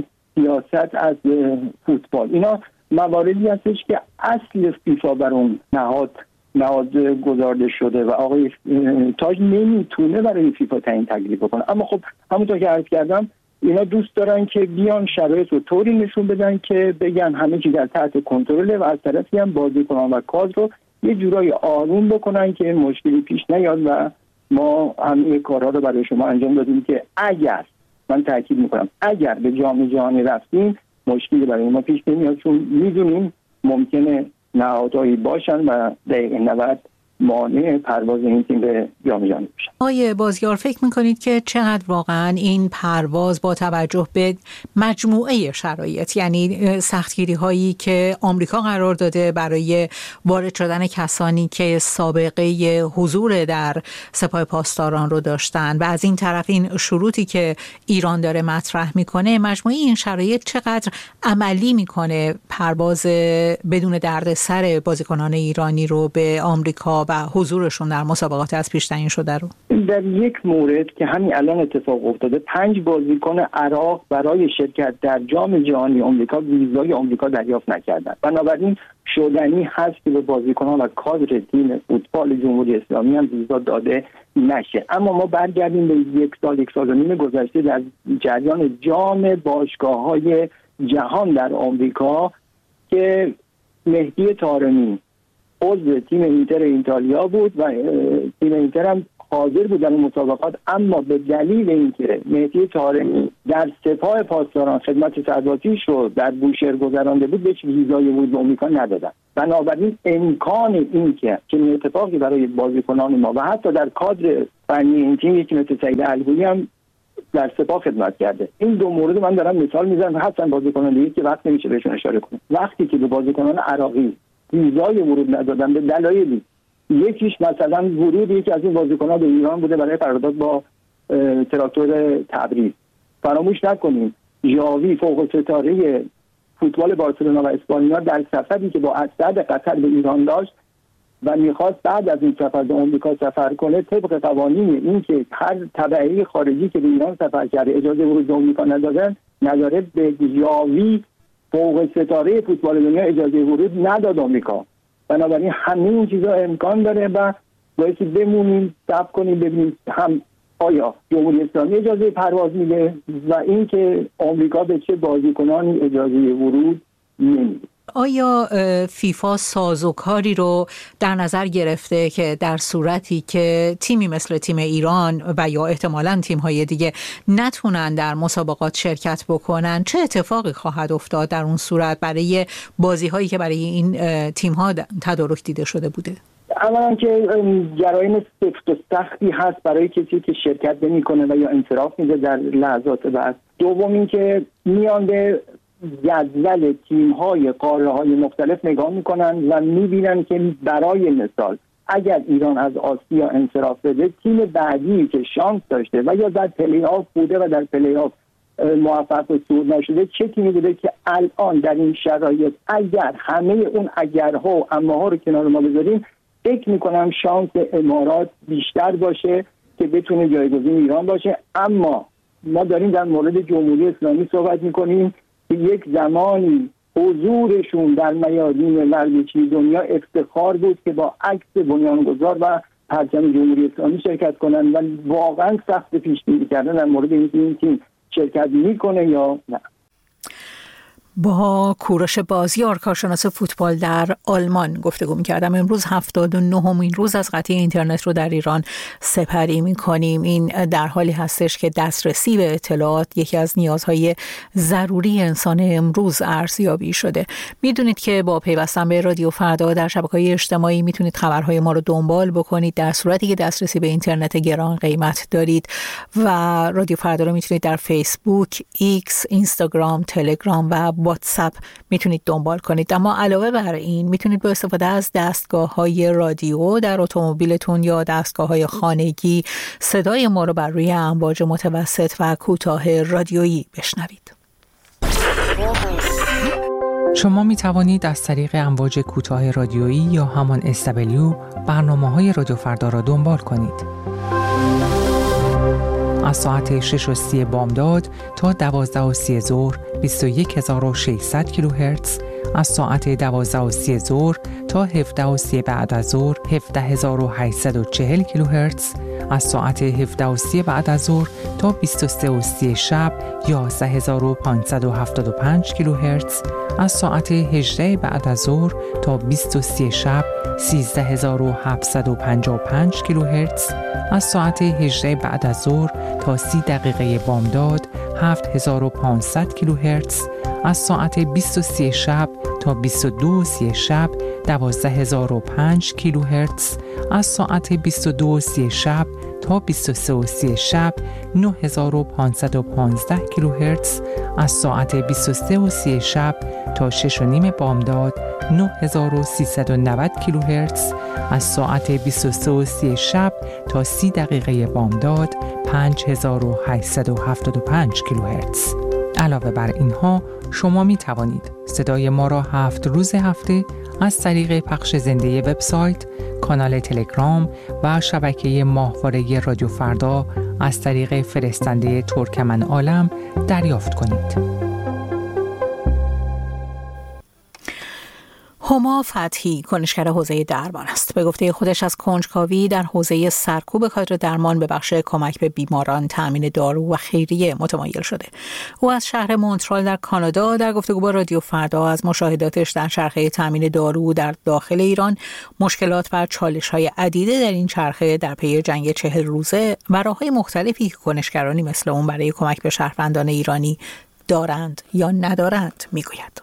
سیاست از فوتبال. اینا مواردی هستش که اصل فیفا بر اون نهاد نهاد گذارده شده و آقای تاج نمیتونه برای فیفا تعیین تکلیف بکنه. اما خب همونطور که عرض کردم اینا دوست دارن که بیان شرایط رو طوری نشون بدن که بگن همه چیز در تحت کنترله و از طرفی هم بازیکنان و کادر رو یه جورایی آروم بکنن که مشکلی پیش نیاد و ما همه کارها رو برای شما انجام دادیم که اگر، من تاکید میکنم، اگر به جام جهانی رفتیم مشکلی برای ما پیش نمیاد، چون میدونیم ممکنه نهادهایی باشن و دقیقه نود مانع پرواز این تیم به جام جهانی بشن. آقای بازیار فکر میکنید که چقدر واقعا این پرواز با توجه به مجموعه شرایط، یعنی سختگیری هایی که آمریکا قرار داده برای وارد شدن کسانی که سابقه حضور در سپاه پاسداران رو داشتن و از این طرف این شروطی که ایران داره مطرح میکنه، مجموعه این شرایط چقدر عملی میکنه پرواز بدون دردسر بازیکنان ایرانی رو به آمریکا و و حضورشون در مسابقات از پیش تعیین شده رو؟ در یک مورد که همین الان اتفاق افتاده، پنج بازیکن عراق برای شرکت در جام جهانی آمریکا ویزای آمریکا دریافت نکردند. بنابراین شدنی هست که به بازیکنان و کادر تیم فوتبال جمهوری اسلامی هم ویزا داده نشه. اما ما برگردیم به یک سال یک سال و نیم گذشته در جریان جام باشگاه‌های جهان در آمریکا که مهدی طارمی عضو تیم اینتر ایتالیا بود و تیم اینتر هم حاضر بود در مسابقات، اما به دلیل اینکه مهدی طارمی در سپاه پاسداران خدمت سربازیش رو در بوشهر گذرانده بود، بهش ویزای ورود به آمریکا ندادن. بنابراین امکان این که چنین اتفاقی برای بازیکنان ما و حتی در کادر فنی این تیم یکی مثل سعید الگویی هم در سپاه خدمت کرده. این دو مورد من دارم مثال میزنم، هستن بازیکنان دیگه که وقت نمیشه بهشون اشاره کنم. وقتی که به بازیکنان عراقی ویزای ورود ندادن به دلایلی، یکیش مثلا ورود یکی از این بازیکنان به ایران بوده برای قرارداد با تراکتور تبریز. فراموش نکنیم ژاوی فوق ستاره فوتبال بارسلونا و اسپانیا در سفری که با اسد قطر به ایران داشت و میخواست بعد از این سفر به آمریکا سفر کنه، طبق قوانین این که هر تبعی خارجی که به ایران سفر کرده اجازه ورود به آمریکا ندادن، نداره به ژاوی فوق ستاره فوتبال دنیا اجازه ورود نداد آمریکا. بنابراین همه این چیزا امکان داره و باید بمونیم صبر کنیم ببینیم هم آیا جمهوری اسلامی اجازه پرواز میده و اینکه آمریکا به چه بازیکنانی اجازه ورود نمیده. آیا فیفا سازوکاری رو در نظر گرفته که در صورتی که تیمی مثل تیم ایران و یا احتمالاً تیم‌های دیگه نتونن در مسابقات شرکت بکنن، چه اتفاقی خواهد افتاد در اون صورت برای بازی‌هایی که برای این تیم‌ها تدارک دیده شده بوده؟ اولا که جرایم سفت و سختی هست برای کسی که شرکت نمی‌کنه و یا انصراف میده در لحظات بعد. دوم این که میان به جدول تیم‌های قاره‌های مختلف نگاه می‌کنن و می‌بینن که برای مثال اگر ایران از آسیا انصراف بده، تیم بعدی که شانس داشته و یا در پلی آف بوده و در پلی آف موفق به صعود نشده چه تیمی بوده که الان در این شرایط اگر همه اون اگرها و اماها رو کنار ما بذاریم، فکر می‌کنم شانس امارات بیشتر باشه که بتونه جایگزین ایران باشه. اما ما داریم در مورد جمهوری اسلامی صحبت می‌کنیم که یک زمانی حضورشون در میادین ورزشی دنیا افتخار بود که با عکس بنیانگذار و پرچم جمهوری اسلامی شرکت کنند و واقعا سخت پیش بینی کردن در مورد اینکه این تیم شرکت میکنه یا نه. با کوروش بازیار کارشناس فوتبال در آلمان گفتگو می‌کردم. امروز هفتاد و نهمین روز از قطعی اینترنت رو در ایران سپری می‌کنیم. این در حالی هستش که دسترسی به اطلاعات یکی از نیازهای ضروری انسان امروز ارزیابی شده. می‌دونید که با پیوستن به رادیو فردا در شبکه‌های اجتماعی می‌تونید خبرهای ما رو دنبال بکنید در صورتی که دسترسی به اینترنت گران قیمت دارید و رادیو فردا رو می‌تونید در فیسبوک، ایکس، اینستاگرام، تلگرام و واتساپ میتونید دنبال کنید. اما علاوه بر این میتونید با استفاده از دستگاه‌های رادیو در اتومبیلتون یا دستگاه‌های خانگی صدای ما رو بر روی امواج متوسط و کوتاه رادیویی بشنوید. شما می توانید از طریق امواج کوتاه رادیویی یا همان اس دبلیو برنامه‌های رادیو فردا را دنبال کنید. از ساعت شش و سی بامداد تا دوازده و سی ظهر بیست و یک هزار و ششصد کیلوهرتز، از ساعت دوازده و سی ظهر تا هفده و سی بعد از ظهر هفده هزار و هشتصد و چهل کیلوهرتز، از ساعت هفده و سی بعد از ظهر تا بیست و سه و سی شب یازده هزار و پانصد و هفتاد و پنج کیلوهرتز، از ساعت هجده بعد از ظهر تا بیست و سه شب سیزده هزار و هفتصد و پنجاه و پنج کیلوهرتز، از ساعت هجده بعد از ظهر تا سی دقیقه بامداد هفت هزار و پانصد کیلوهرتز، از ساعت بیست و سه شب تا بیست و دو و سی شب دوازده هزار و پنج کیلوهرتز، از ساعت بیست و دو و سی شب تا بیست و سه و سی شب نه هزار و پانصد و پانزده کیلوهرتز، از ساعت بیست و سه و سی شب تا شش و نیم بامداد نه هزار و سیصد و نود کیلوهرتز، از ساعت بیست و سه و سی شب تا سی دقیقه بامداد پنج هزار و هشتصد و هفتاد و پنج کیلوهرتز. علاوه بر اینها شما می توانید صدای ما را هفت روز هفته از طریق پخش زنده وبسایت، کانال تلگرام و شبکه ماهواره رادیو فردا از طریق فرستنده ترکمن عالم دریافت کنید. هما فتحی کنشگر حوزه درمان است. به گفته خودش از کنجکاوی در حوزه سرکوب کادر درمان به بخش کمک به بیماران، تأمین دارو و خیریه متمایل شده. او از شهر مونترال در کانادا در گفتگو با رادیو فردا از مشاهداتش در چرخه تأمین دارو در داخل ایران، مشکلات و چالش‌های عدیده در این چرخه در پی جنگ چهل روزه و راه‌های مختلفی که کنشگرانی مثل اون برای کمک به شهروندان ایرانی دارند یا ندارند میگوید.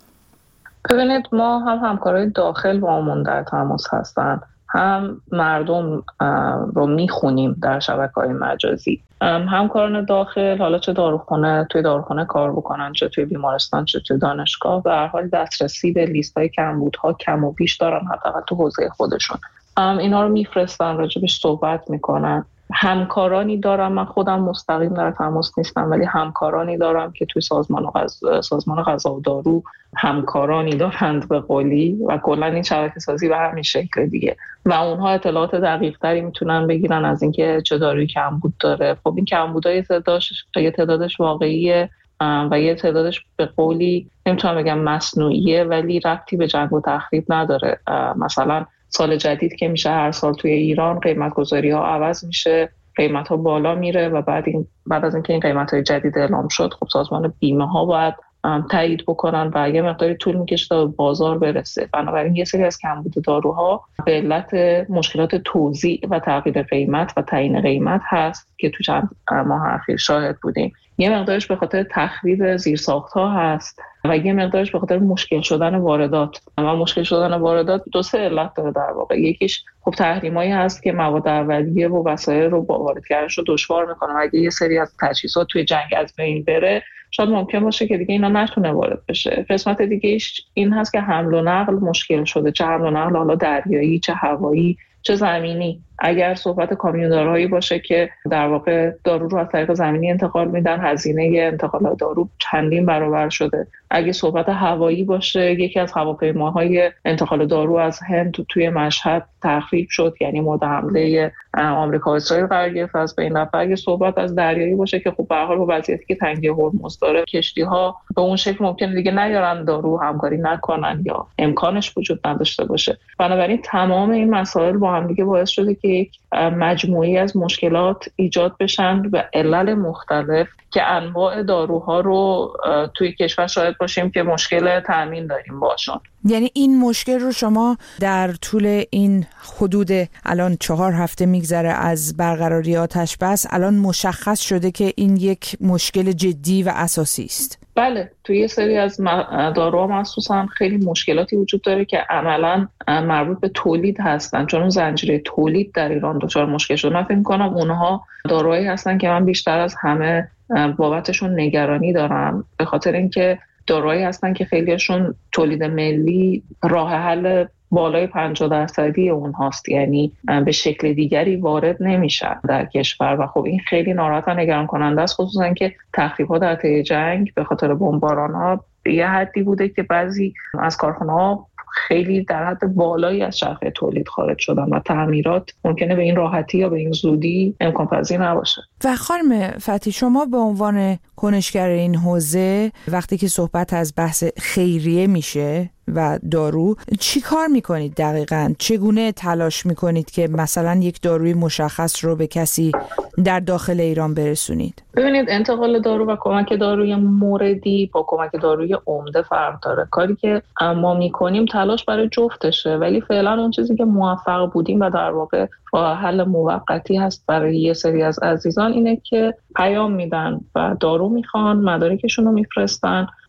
ببینید، ما هم همکارای داخل با همون در تماس هستن، هم مردم رو میخونیم در شبکه‌های مجازی. همکاران داخل، حالا چه داروخانه توی داروخانه کار بکنن، چه توی بیمارستان، چه توی دانشگاه، به هر حال دسترسی به لیست‌های کمبودها کم و بیش دارن، حداقل تو حوزه خودشون. اینا رو میفرستن، راجبش صحبت میکنن. همکارانی دارم، من خودم مستقیم در تماس نیستم، ولی همکارانی دارم که توی سازمان غذا سازمان غذا و دارو همکارانی دارند به قولی و کلا این شبکه سازی به همین شکل دیگه و اونها اطلاعات دقیق تری میتونن بگیرن از اینکه چه دارویی کمبود داره. خب این کمبودای تعدادش یه تعدادش واقعیه و یه تعدادش به قولی نمیتونم بگم مصنوعیه، ولی ربطی به جنگ و تخریب نداره. مثلا سال جدید که میشه هر سال توی ایران قیمت گذاری ها عوض میشه، قیمت ها بالا میره و بعد این بعد از اینکه این قیمت های جدید اعلام شد، خب سازمان بیمه ها باید تایید بکنن و یه مقداری طول میکشه تا بازار برسه. بنابراین یه سری از کمبود داروها به علت مشکلات توزیع و تغییر قیمت و تعیین قیمت هست که تو چند ماه اخیر شاهد بودیم. یه مقدارش به خاطر تخریب زیرساخت‌ها هست و یه مقدارش به خاطر مشکل شدن واردات. و مشکل شدن واردات دو سه علت داره در واقع. یکیش خب تحریمایی هست که مواد اولیه و وسایل رو با واردگرش رو دشوار میکنه. اگه یه سری از تجهیزات توی جنگ از بین بره، شاید ممکن باشه که دیگه اینا نتونه وارد بشه. قسمت دیگه این هست که حمل و نقل مشکل شده، چه حمل و نقل حالا دریایی، چه هوایی، چه زمینی. اگر صحبت کامیوندارهایی باشه که در واقع دارو رو از طریق زمینی انتقال میدن، هزینه انتقال دارو چندین برابر شده. اگه صحبت هوایی باشه، یکی از هواپیماهای انتقال دارو از هند تو توی مشهد تخریب شد، یعنی مورد حمله آمریکا و اسرائیل قرار گرفت از بین رفت. اگه صحبت از دریایی باشه که خب به هر حال با وضعیتی که تنگی هرمز داره، کشتی‌ها به اون شکل ممکنه دیگه نیارن دارو، همکاری نکنن یا امکانش وجود نداشته باشه. بنابراین تمام این مسائل با هم دیگه باعث شده که یک مجموعی از مشکلات ایجاد بشن به علل مختلف که انواع داروها رو توی کشور شاهد باشیم که مشکل تامین داریم باشون. یعنی این مشکل رو شما در طول این حدود الان چهار هفته میگذره از برقراری آتش بس، الان مشخص شده که این یک مشکل جدی و اساسی است؟ بله، توی یه سری از داروها مخصوصا خیلی مشکلاتی وجود داره که عملاً مربوط به تولید هستن، چون اون زنجیره تولید در ایران دچار مشکل شده. من فکر می‌کنم اونها داروهایی هستن که من بیشتر از همه بابتشون نگرانی دارم، به خاطر اینکه داروهایی هستن که خیلیشون تولید ملی راه حل بالای پنجاه درصدی اون هاست، یعنی به شکل دیگری وارد نمیشن در کشور و خب این خیلی ناراحت و نگران کننده است، خصوصا که تخریب‌ها در طی جنگ به خاطر بمباران‌ها به یه حدی بوده که بعضی از کارخانه‌ها خیلی در حد بالایی از چرخه تولید خارج شدن و تعمیرات ممکنه به این راحتی یا به این زودی امکان پذیر نباشه. و خانم فتحی، شما به عنوان کنشگر این حوزه وقتی که صحبت از بحث خیریه میشه و دارو، چی کار میکنید دقیقاً؟ چگونه تلاش میکنید که مثلا یک داروی مشخص رو به کسی در داخل ایران برسونید؟ ببینید، انتقال دارو و کمک داروی موردی با کمک داروی عمده فرق داره. کاری که ما میکنیم تلاش برای جفتشه، ولی فعلا اون چیزی که موفق بودیم و در واقع راه حل موقتی هست برای یه سری از عزیزان اینه که پیام میدن و دارو میخوان، مدارکشون رو میفرستن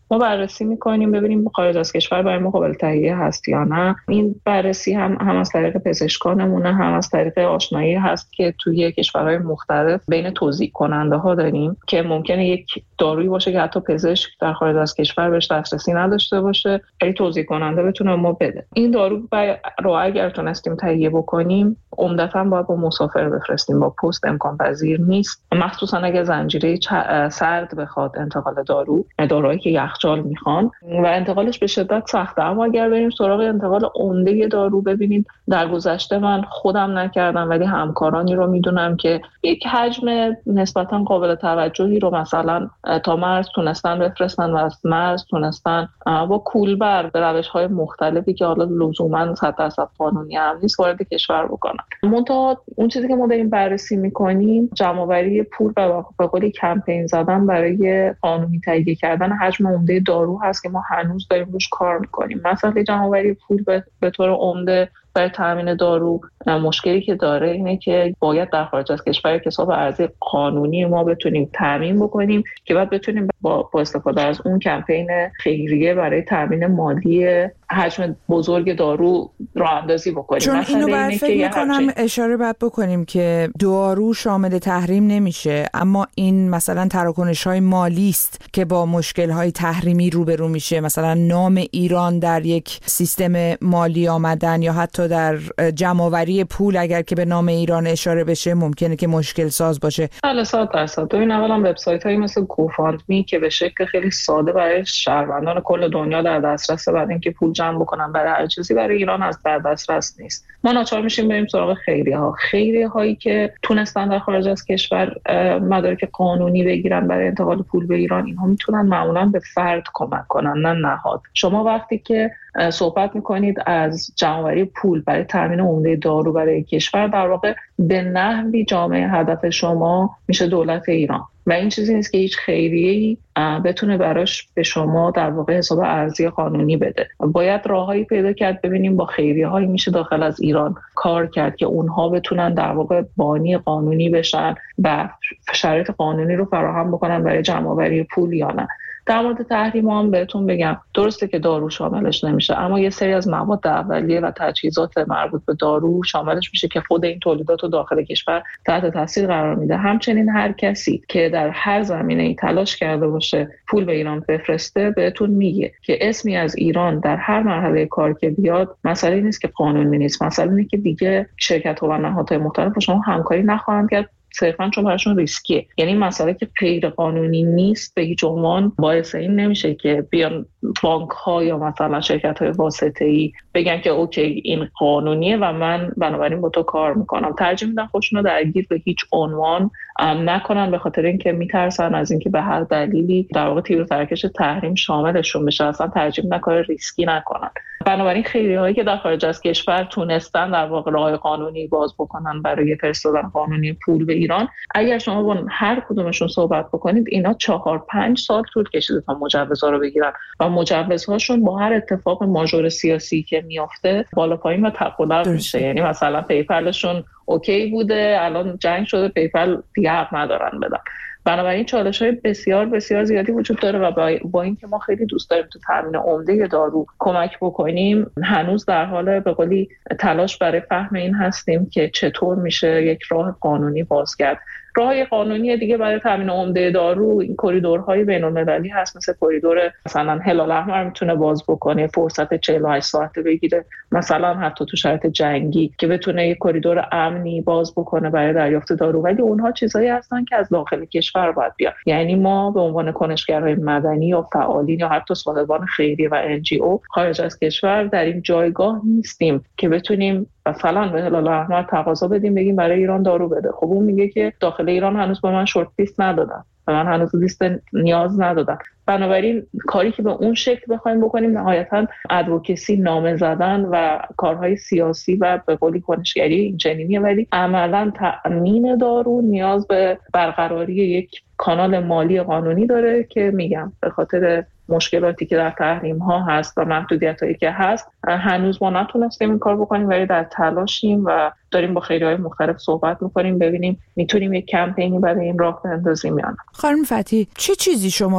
ما بررسی میکنیم ببینیم خارج از کشور برای ما قابل تهیه هست یا نه. این بررسی هم هم از طریق پزشکانمونه، هم از طریق آشنایی هست که توی کشورهای مختلف بین توزیع کننده ها داریم که ممکنه یک دارویی باشه که حتی پزشک در خارج از کشور بهش دسترسی نداشته باشه، ولی توزیع کننده بتونه ما بده. این دارو رو اگر تونستیم تهیه بکنیم عمدتاً باید با مسافر بفرستیم، با پست امکان پذیر نیست، مخصوصا اگه زنجیره سرد بخواد انتقال دارو، داروهایی که یخچال میخوان و انتقالش به شدت سخته. اما اگر بریم سراغ انتقال عمده دارو، ببینید در گذشته من خودم نکردم ولی همکارانی رو میدونم که یک حجم نسبتاً قابل توجهی رو مثلا تا مرز تونستن بفرستن و از مرز تونستن با کولبر به روش‌های مختلفی که حالا لزوماً صد درصد قانونی هم نیست وارد کشور بکنن. منتها اون چیزی که ما داریم بررسی میکنیم جمع‌آوری پول و به قولی کمپین زدن برای قانونی تهیه کردن حجم عمده دارو هست که ما هنوز داریم روش کار میکنیم. مثلا جمع‌آوری پول به, به طور عمده برای تامین دارو مشکلی که داره اینه که باید در خارج از کشور کساب ارزی قانونی ما بتونیم تامین بکنیم که بعد بتونیم با, با استفاده از اون کمپین خیریه برای تامین مالی حجم بزرگ دارو راه اندازی بکنیم. چون اینو باید فکر میکنم اشاره باید بکنیم که دارو شامل تحریم نمیشه، اما این مثلا تراکنش های مالی است که با مشکل های تحریمی روبرو میشه، مثلا نام ایران در یک سیستم مالی آمدن یا حتی در جمع‌آوری پول اگر که به نام ایران اشاره بشه ممکنه که مشکل ساز باشه. بله صد درصد. ببین اولا وبسایت هایی مثل گوفاندمی که به شکل خیلی ساده برای شهروندان کل دنیا در دسترس بعد اینکه پول جمع بکنن برای هر چیزی برای ایران از در دسترس نیست. ما ناچار میشیم بریم سراغ خیریه ها. خیریه هایی که تونستن در خارج از کشور مدارک قانونی بگیرن برای انتقال پول به ایران، اینها میتونن معمولا به فرد کمک کنن نه نهاد. شما وقتی که صحبت میکنید از جمع‌آوری پول برای تامین عمده دارو برای کشور، در واقع به نحوی جامعه هدف شما میشه دولت ایران و این چیزی نیست که هیچ خیریه‌ای بتونه براش به شما در واقع حساب ارزی قانونی بده. باید راههایی پیدا کرد ببینیم با خیریه‌هایی میشه داخل از ایران کار کرد که اونها بتونن در واقع بانی قانونی بشن و شرایط قانونی رو فراهم بکنن برای جمع‌آوری پول یا نه. در مورد تحریم هم بهتون بگم درسته که دارو شاملش نمیشه، اما یه سری از مواد اولیه و تجهیزات مربوط به دارو شاملش میشه که خود این تولیدات رو داخل کشور تحت تاثیر قرار میده. همچنین هر کسی که در هر زمینه‌ای تلاش کرده باشه پول به ایران بفرسته بهتون میگه که اسمی از ایران در هر مرحله کار که بیاد مسئله نیست که قانونی نیست، مسئله اینه که دیگه شرکت‌ها و نهادهای مختلف با شما همکاری نخواهند کرد صرفاً چون براشون ریسکیه. یعنی مسئله که غیر قانونی نیست به هیچ عنوان باعث این نمیشه که بیان بانک ها یا مثلا شرکت های واسطه‌ای بگن که اوکی این قانونیه و من بنابراین با تو کار میکنم. ترجیح میدن خودشون رو درگیر به هیچ عنوان نکنن به خاطر اینکه میترسن از اینکه به هر دلیلی در واقع تیر و ترکش تحریم شاملشون بشه. اصلا ترجیح میدن کار ریسکی نکنن. بنابراین خیریهایی که در خارج از کشور تونستن در واقع راه قانونی باز بکنن برای فرستادن قانونی پول به ایران، اگر شما با هر کدومشون صحبت بکنید اینا چهار پنج سال طول کشیده تا مجوزها رو بگیرن و مجوزهاشون با هر اتفاق ماژور سیاسی که میافته بالا پایین و تقلب میشه. یعنی مثلا پیپلشون اوکی بوده الان جنگ شده پیپل دیگه حق ندارن بدن. بنابراین چالش‌های بسیار بسیار زیادی وجود داره و با اینکه ما خیلی دوست داریم تو تامین عمده دارو کمک بکنیم هنوز در حال به قولی تلاش برای فهم این هستیم که چطور میشه یک راه قانونی باز کرد. راه قانونی دیگه برای تامین عمده دارو این کریدورهای بین‌المللی هست، مثل کریدور مثلا هلال احمر میتونه باز بکنه فرصت چهل و هشت ساعته بگیره، مثلا حتی تو شرایط جنگی که بتونه یک کریدور امنی باز بکنه برای دریافت دارو. ولی اونها چیزایی هستن که از داخل کشور باید بیاد. یعنی ما به عنوان کنشگرهای مدنی یا فعالین یا حتی صاحبان خیریه و ان جی او خارج از کشور در این جایگاه نیستیم که بتونیم مثلا به هلال احمر تقاضا بدیم بگیم برای ایران دارو بده. خب اون میگه که داخل ایران هنوز به من شورت لیست ندادن، به من هنوز لیست نیاز ندادن. بنابراین کاری که به اون شکل بخوایم بکنیم نهایتاً ادوکسی، نامه زدن و کارهای سیاسی و به قولی کنشگری اینچنینیه، ولی عملاً تأمین دارو نیاز به برقراری یک کانال مالی قانونی داره که میگم به خاطر مشکلاتی که در تحریم ها هست و محدودیت هایی که هست هنوز ما نتونستیم این کار بکنیم، ولی در تلاشیم و داریم با خیریهای مختلف صحبت میکنیم ببینیم میتونیم یک کمپینی برای این راه بندازیم یا نه. خانم فتحی چه چیزی شما رو به عنوان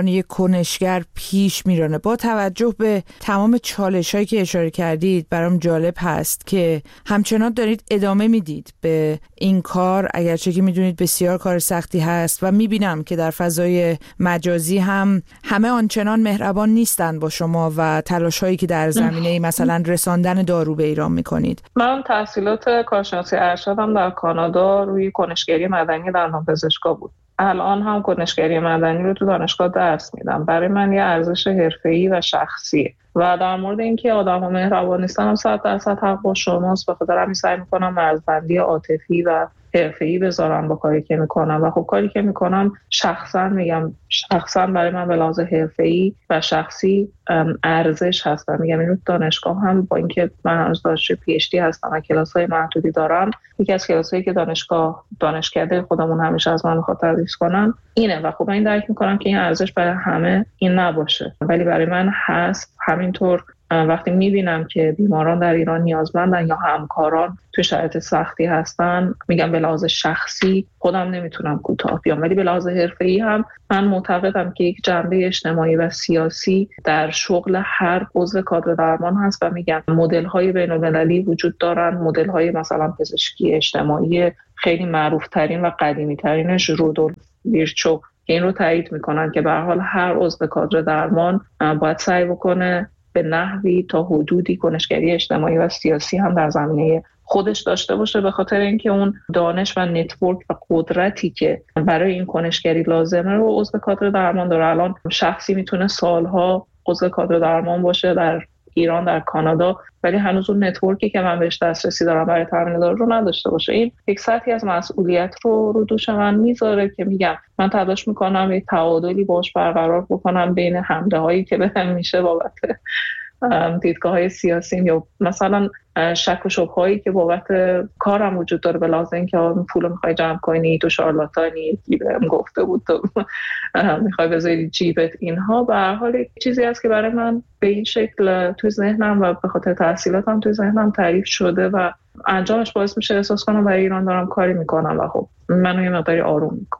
عنوان یک کنشگر پیش میرانه؟ با توجه به تمام چالش‌هایی که اشاره کردید برام جالب هست که همچنان دارید ادامه میدید به این کار، اگرچه که میدونید بسیار کار سختی هست و میبینم که در فضای مجازی هم همه آنچنان مهربان نیستن با شما و تلاش‌هایی که در زمینه مثلا رساندن دارو به ایران میکنید. من تحصیلات کارشناسی ارشدم در کانادا روی کنشگری مدنی دندانپزشکا بود. الان هم کنشگری مدنی رو تو دانشگاه درس میدم. برای من یه ارزش حرفه‌ای و شخصیه و در مورد اینکه آدم‌ها مهربان نیستن هم صد درصد حق با شماست. به خاطر همین سعی میکنم مرزبندی عاطفی و حرفه‌ای بذارم با کاری که میکنم و خب کاری که میکنم شخصا میگم شخصا برای من به لحاظ حرفه‌ای و شخصی ارزش هستم. میگم اینو دانشگاه هم با اینکه من هنوز دانشجوی پی اچ دی هستم و کلاس‌های محدودی دارم، یکی از کلاس‌هایی که دانشگاه دانشکده خودمون همیشه از من می‌خواد تدریس کنم اینه و خب من این درک میکنم که این ارزش برای همه این نباشه ولی برای من هست. همینطور وقتی میبینم که بیماران در ایران نیازمندن یا همکاران تو شرایط سختی هستن، میگم به لحاظ شخصی خودم نمیتونم کوتاه بیام ولی به لحاظ حرفه‌ای هم من معتقدم که یک جنبه اجتماعی و سیاسی در شغل هر عضو کادر درمان هست و میگم مدل‌های بین‌المللی وجود دارن. مدل‌های مثلا پزشکی اجتماعی خیلی معروف‌ترین و قدیمی‌ترینش رودولف ویرچو این رو تایید میکنن که به هر حال هر عضو کادر درمان باید سعی بکنه به نحوی تا حدودی کنشگری اجتماعی و سیاسی هم در زمینه خودش داشته باشه، به خاطر اینکه اون دانش و نتورک و قدرتی که برای این کنشگری لازمه رو عضو کادر درمان داره. الان شخصی میتونه سالها عضو کادر درمان باشه در ایران، در کانادا، ولی هنوز اون نتورکی که من بهش دسترسی دارم برای تامین دارو رو نداشته باشه. این یک سطحی از مسئولیت رو رو دوش من میذاره که میگم من تلاش میکنم یک تعادلی باش برقرار بکنم بین حمله هایی که بهم میشه بابت دیدگاه های سیاسی یا مثلا شک و شبه هایی که بابت کارم وجود داره به لحاظ اینکه پول میخوای جمع کنی، تو شارلاتانی، بهم گفته بود تو میخوای بذاری جیبت، اینها به هر حال چیزی است که برای من به این شکل تو ذهنم و به خاطر تحصیلاتم تو ذهنم تعریف شده و انجامش باعث میشه احساس کنم برای ایران دارم کاری میکنم و خب منو یه مقداری آروم میکنم.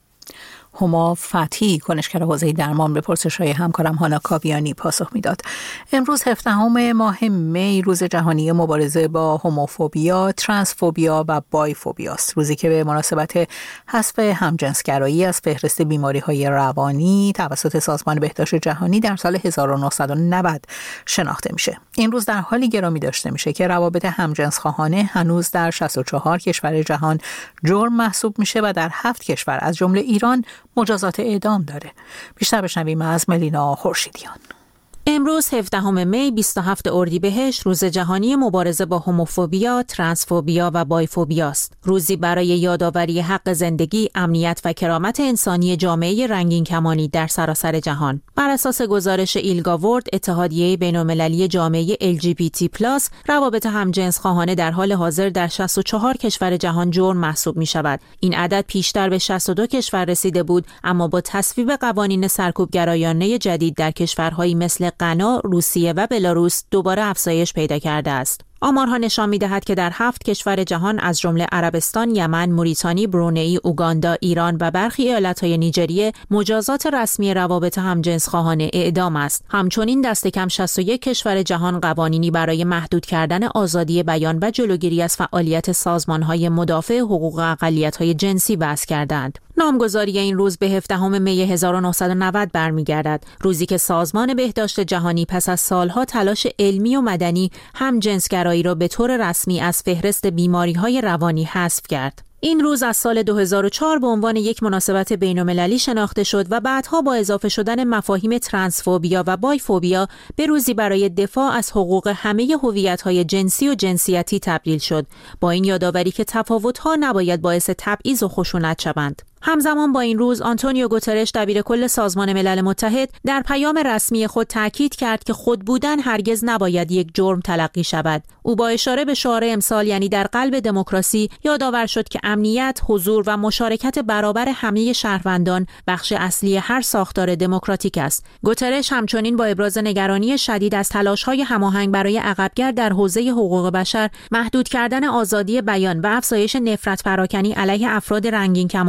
هما فتحی کنشگر حوزه درمان به پرسش‌های همکارم هانا کاویانی پاسخ میداد. امروز هفدهم ماه می روز جهانی مبارزه با هوموفوبیا، ترنسفوبیا و بایفوبیا است. روزی که به مناسبت حذف همجنسگرایی از فهرست بیماری‌های روانی توسط سازمان بهداشت جهانی در سال هزار و نهصد و نود شناخته میشه. این روز در حالی گرامی داشته میشه که روابط همجنسخواهانه هنوز در شصت و چهار کشور جهان جرم محسوب میشه و در هفت کشور از جمله ایران مجازات اعدام داره. بیشتر بشنویم از ملینا خورشیدیان. امروز هفدهم می بیست و هفتم اردیبهشت روز جهانی مبارزه با هوموفوبیا، ترنسفوبیا و بایفوبیا است. روزی برای یادآوری حق زندگی، امنیت و کرامت انسانی جامعه رنگین کمانی در سراسر جهان. بر اساس گزارش ایلگاورد، اتحادیه بین‌المللی جامعه ال جی بی تی پلاس، روابط همجنسخواهانه در حال حاضر در شصت و چهار کشور جهان جرم محسوب می شود. این عدد پیشتر به شصت و دو کشور رسیده بود، اما با تصویب قوانین سرکوبگرایانه جدید در کشورهایی مثل غنا، روسیه و بلاروس دوباره افزایش پیدا کرده است. آمارها نشان می‌دهد که در هفت کشور جهان از جمله عربستان، یمن، موریتانی، برونئی، اوگاندا، ایران و برخی ایالت‌های نیجریه مجازات رسمی روابط همجنسخواهانه اعدام است. همچنین دست کم شصت و یک کشور جهان قوانینی برای محدود کردن آزادی بیان و جلوگیری از فعالیت سازمان‌های مدافع حقوق اقلیت‌های جنسی وضع کردند. نامگذاری این روز به هفدهم می هزار و نهصد و نود برمیگردد، روزی که سازمان بهداشت جهانی پس از سالها تلاش علمی و مدنی همجنسگرایی را به طور رسمی از فهرست بیماری‌های روانی حذف کرد. این روز از سال دو هزار و چهار به عنوان یک مناسبت بین‌المللی شناخته شد و بعدها با اضافه شدن مفاهیم ترنسفوبیا و بایفوبیا به روزی برای دفاع از حقوق همه هویت‌های جنسی و جنسیتی تبدیل شد، با این یادآوری که تفاوت‌ها نباید باعث تبعیض و خشونت شوند. همزمان با این روز آنتونیو گوترش دبیر کل سازمان ملل متحد در پیام رسمی خود تاکید کرد که خود بودن هرگز نباید یک جرم تلقی شود. او با اشاره به شعار امسال یعنی در قلب دموکراسی یادآور شد که امنیت، حضور و مشارکت برابر همه شهروندان بخش اصلی هر ساختار دموکراتیک است. گوترش همچنین با ابراز نگرانی شدید از تلاش‌های هماهنگ برای عقبگرد در حوزه حقوق بشر، محدود کردن آزادی بیان و افزایش نفرت پراکنی علیه افراد رنگین کمانی را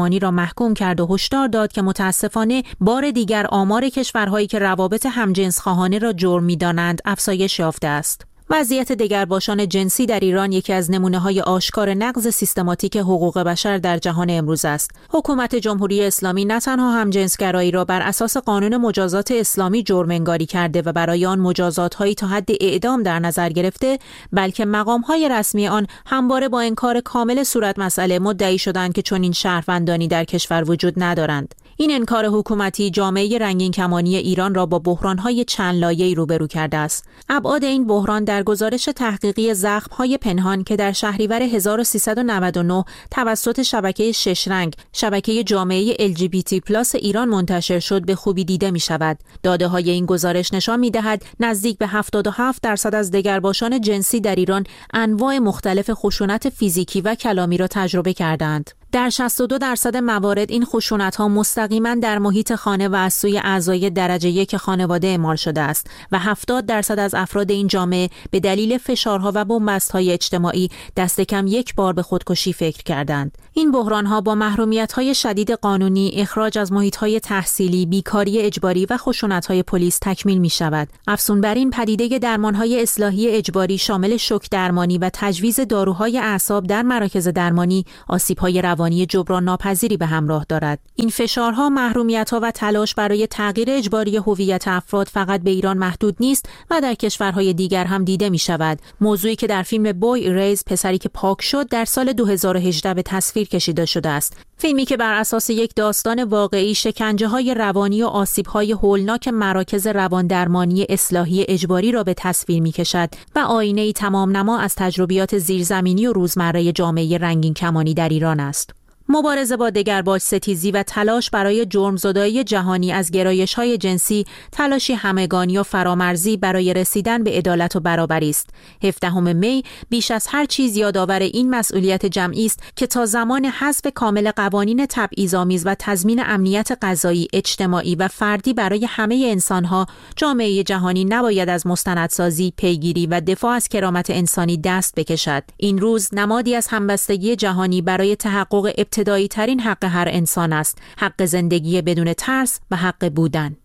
محکوم کرد و هشدار داد که متاسفانه بار دیگر آمار کشورهایی که روابط همجنس خواهانه را جرم می‌دانند افزایش یافته است. وضعیت دگرباشان جنسی در ایران یکی از نمونه‌های آشکار نقض سیستماتیک حقوق بشر در جهان امروز است. حکومت جمهوری اسلامی نه تنها همجنسگرایی را بر اساس قانون مجازات اسلامی جرم انگاری کرده و برای آن مجازات‌هایی تا حد اعدام در نظر گرفته، بلکه مقام‌های رسمی آن همواره با انکار کامل صورت مسئله مدعی شدند که چنین شهروندانی در کشور وجود ندارند. این انکار حکومتی جامعه رنگین کمانی ایران را با بحران‌های چند لایه‌ای روبرو کرده است. ابعاد این بحران در گزارش تحقیقی زخم‌های پنهان که در شهریور هزار و سیصد و نود و نه توسط شبکه شش رنگ، شبکه جامعه ال جی بی تی پلاس ایران منتشر شد به خوبی دیده می‌شود. داده‌های این گزارش نشان می‌دهد نزدیک به هفتاد و هفت درصد از دگرباشان جنسی در ایران انواع مختلف خشونت فیزیکی و کلامی را تجربه کردند. در شصت و دو درصد موارد این خشونت‌ها مستقیما در محیط خانه و از سوی اعضای درجه یک خانواده اعمال شده است و هفتاد درصد از افراد این جامعه به دلیل فشارها و بنبست‌های اجتماعی دست کم یک بار به خودکشی فکر کردند. این بحران‌ها با محرومیت‌های شدید قانونی، اخراج از محیط‌های تحصیلی، بیکاری اجباری و خشونت‌های پلیس تکمیل می‌شود. افزون بر این پدیده درمان‌های اصلاحی اجباری شامل شوک درمانی و تجویز داروهای اعصاب در مراکز درمانی، آسیب‌های روانی جبران ناپذیری به همراه دارد. این فشارها، محرومیت‌ها و تلاش برای تغییر اجباری هویت افراد فقط به ایران محدود نیست و در کشورهای دیگر هم دیده می‌شود. موضوعی که در فیلم بوی ایریز، پسری که پاک شد، در سال دو هزار و هجده به تصویر کشیده شده است. فیلمی که بر اساس یک داستان واقعی شکنجه‌های روانی و آسیب‌های هولناک مراکز رواندرمانی اصلاحی اجباری را به تصویر می‌کشد و آینه‌ای تمام نما از تجربیات زیرزمینی و روزمره جامعه رنگین کمانی در ایران است. مبارزه با دگرباش ستیزی و تلاش برای جرمزدایی جهانی از گرایش‌های جنسی تلاشی همگانی و فرامرزی برای رسیدن به عدالت و برابری است. هفدهم می بیش از هر چیز یادآور این مسئولیت جمعی است که تا زمان حذف کامل قوانین تبعیض‌آمیز و تضمین امنیت غذایی، اجتماعی و فردی برای همه انسان‌ها، جامعه جهانی نباید از مستندسازی، پیگیری و دفاع از کرامت انسانی دست بکشد. این روز نمادی از همبستگی جهانی برای تحقق ابتدایی ترین حق هر انسان است، حق زندگی بدون ترس و حق بودن.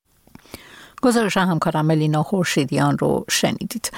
گزارش همکارم ملینا خورشیدیان رو شنیدید.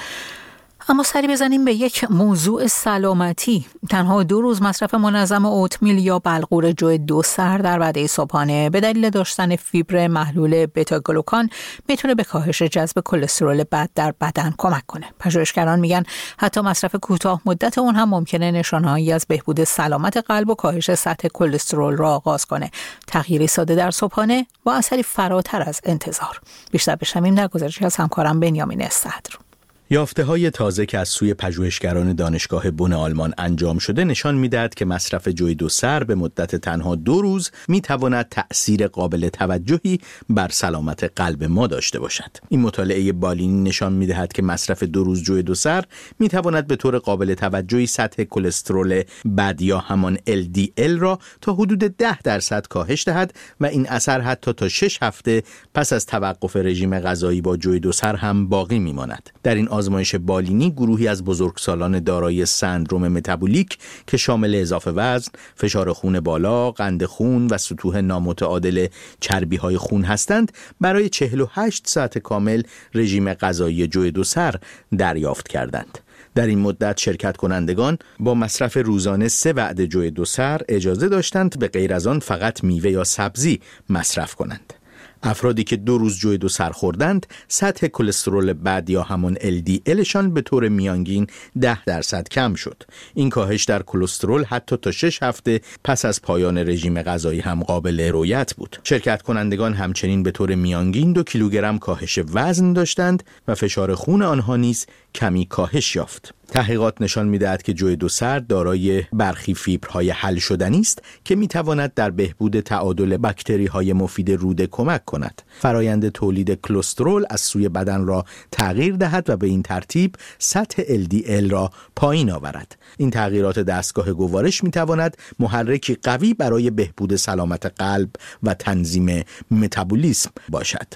اما سری بزنیم به یک موضوع سلامتی. تنها دو روز مصرف منظم اوتمیل یا بلغور جو دو سر در وعده صبحانه به دلیل داشتن فیبر محلول بتا گلوکان میتونه به کاهش جذب کلسترول بد در بدن کمک کنه. پژوهشگران میگن حتی مصرف کوتاه مدت اون هم ممکنه نشانه‌هایی از بهبود سلامت قلب و کاهش سطح کلسترول را آغاز کنه. تغییری ساده در صبحانه با اثری فراتر از انتظار. بیشتر بشنویم در گزارشی از همکارم بنیامین استدر. یافته‌های تازه که از سوی پژوهشگران دانشگاه بن آلمان انجام شده نشان می‌دهد که مصرف جوی دو سر به مدت تنها دو روز می‌تواند تأثیر قابل توجهی بر سلامت قلب ما داشته باشد. این مطالعه بالینی نشان می‌دهد که مصرف دو روز جوی دو سر می‌تواند به طور قابل توجهی سطح کلسترول بد یا همان ال دی ال را تا حدود ده درصد کاهش دهد و این اثر حتی تا شش هفته پس از توقف رژیم غذایی با جوی دو سر هم باقی می‌ماند. در این آزمایش بالینی گروهی از بزرگسالان دارای سندروم متابولیک که شامل اضافه وزن، فشار خون بالا، قند خون و سطوح نامتعادل چربی‌های خون هستند برای چهل و هشت ساعت کامل رژیم غذایی جوی دو سر دریافت کردند. در این مدت شرکت کنندگان با مصرف روزانه سه وعده جوی دو سر اجازه داشتند به غیر از آن فقط میوه یا سبزی مصرف کنند. افرادی که دو روز جوی دو سر خوردند سطح کلسترول بد یا همون ال دی الشان به طور میانگین ده درصد کم شد. این کاهش در کلسترول حتی تا شش هفته پس از پایان رژیم غذایی هم قابل رؤیت بود. شرکت کنندگان همچنین به طور میانگین دو کیلوگرم کاهش وزن داشتند و فشار خون آنها نیز کمی کاهش یافت. تحقیقات نشان می‌دهد که جوی دو سر دارای برخی فیبرهای حل شدنی است که می‌تواند در بهبود تعادل باکتری‌های مفید روده کمک کند. فرایند تولید کلسترول از سوی بدن را تغییر دهد و به این ترتیب سطح ال دی ال را پایین آورد. این تغییرات دستگاه گوارش می‌تواند محرکی قوی برای بهبود سلامت قلب و تنظیم متابولیسم باشد.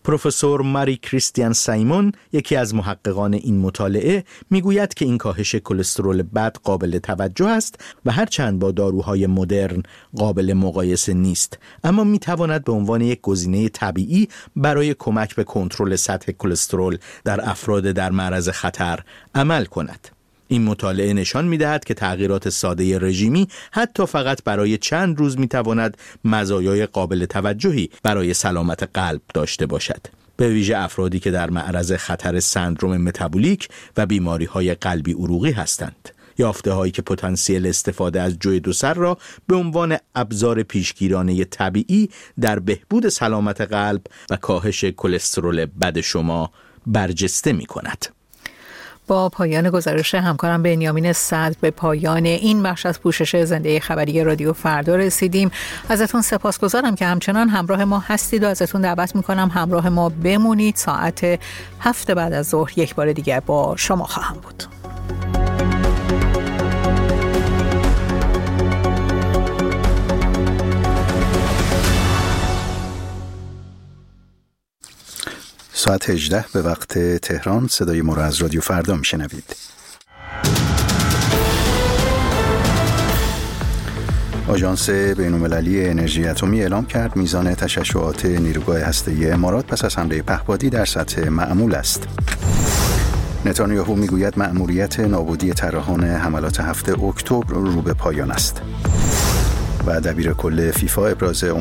پروفسور ماری کریستیان سایمون، یکی از محققان این مطالعه، میگوید که این کاهش کلسترول بد قابل توجه است و هرچند با داروهای مدرن قابل مقایسه نیست، اما میتواند به عنوان یک گزینه طبیعی برای کمک به کنترل سطح کلسترول در افراد در معرض خطر عمل کند. این مطالعه نشان می‌دهد که تغییرات ساده رژیمی حتی فقط برای چند روز می‌تواند مزایای قابل توجهی برای سلامت قلب داشته باشد، به ویژه افرادی که در معرض خطر سندروم متابولیک و بیماری‌های قلبی عروقی هستند. یافته‌هایی که پتانسیل استفاده از جوی دو سر را به عنوان ابزار پیشگیرانه طبیعی در بهبود سلامت قلب و کاهش کلسترول بد شما برجسته می‌کند. با پایان گزارش همکارم بنیامین صدر به پایان این بخش از پوشش زنده خبری رادیو فردا رسیدیم. ازتون سپاسگزارم که همچنان همراه ما هستید و ازتون دعوت میکنم همراه ما بمونید. ساعت هفت بعد از ظهر یک بار دیگر با شما خواهم بود. ساعت هجده به وقت تهران. صدای ما را از رادیو فردا میشنوید. آژانس بین‌المللی انرژی اتمی اعلام کرد میزان تشعشعات نیروگاه هسته‌ای امارات پس از حمله پهپادی در سطح معمول است. نتانیاهو میگوید مأموریت نابودی طراحان حملات هفت اکتبر رو به پایان است. و دبیر کل فیفا ابراز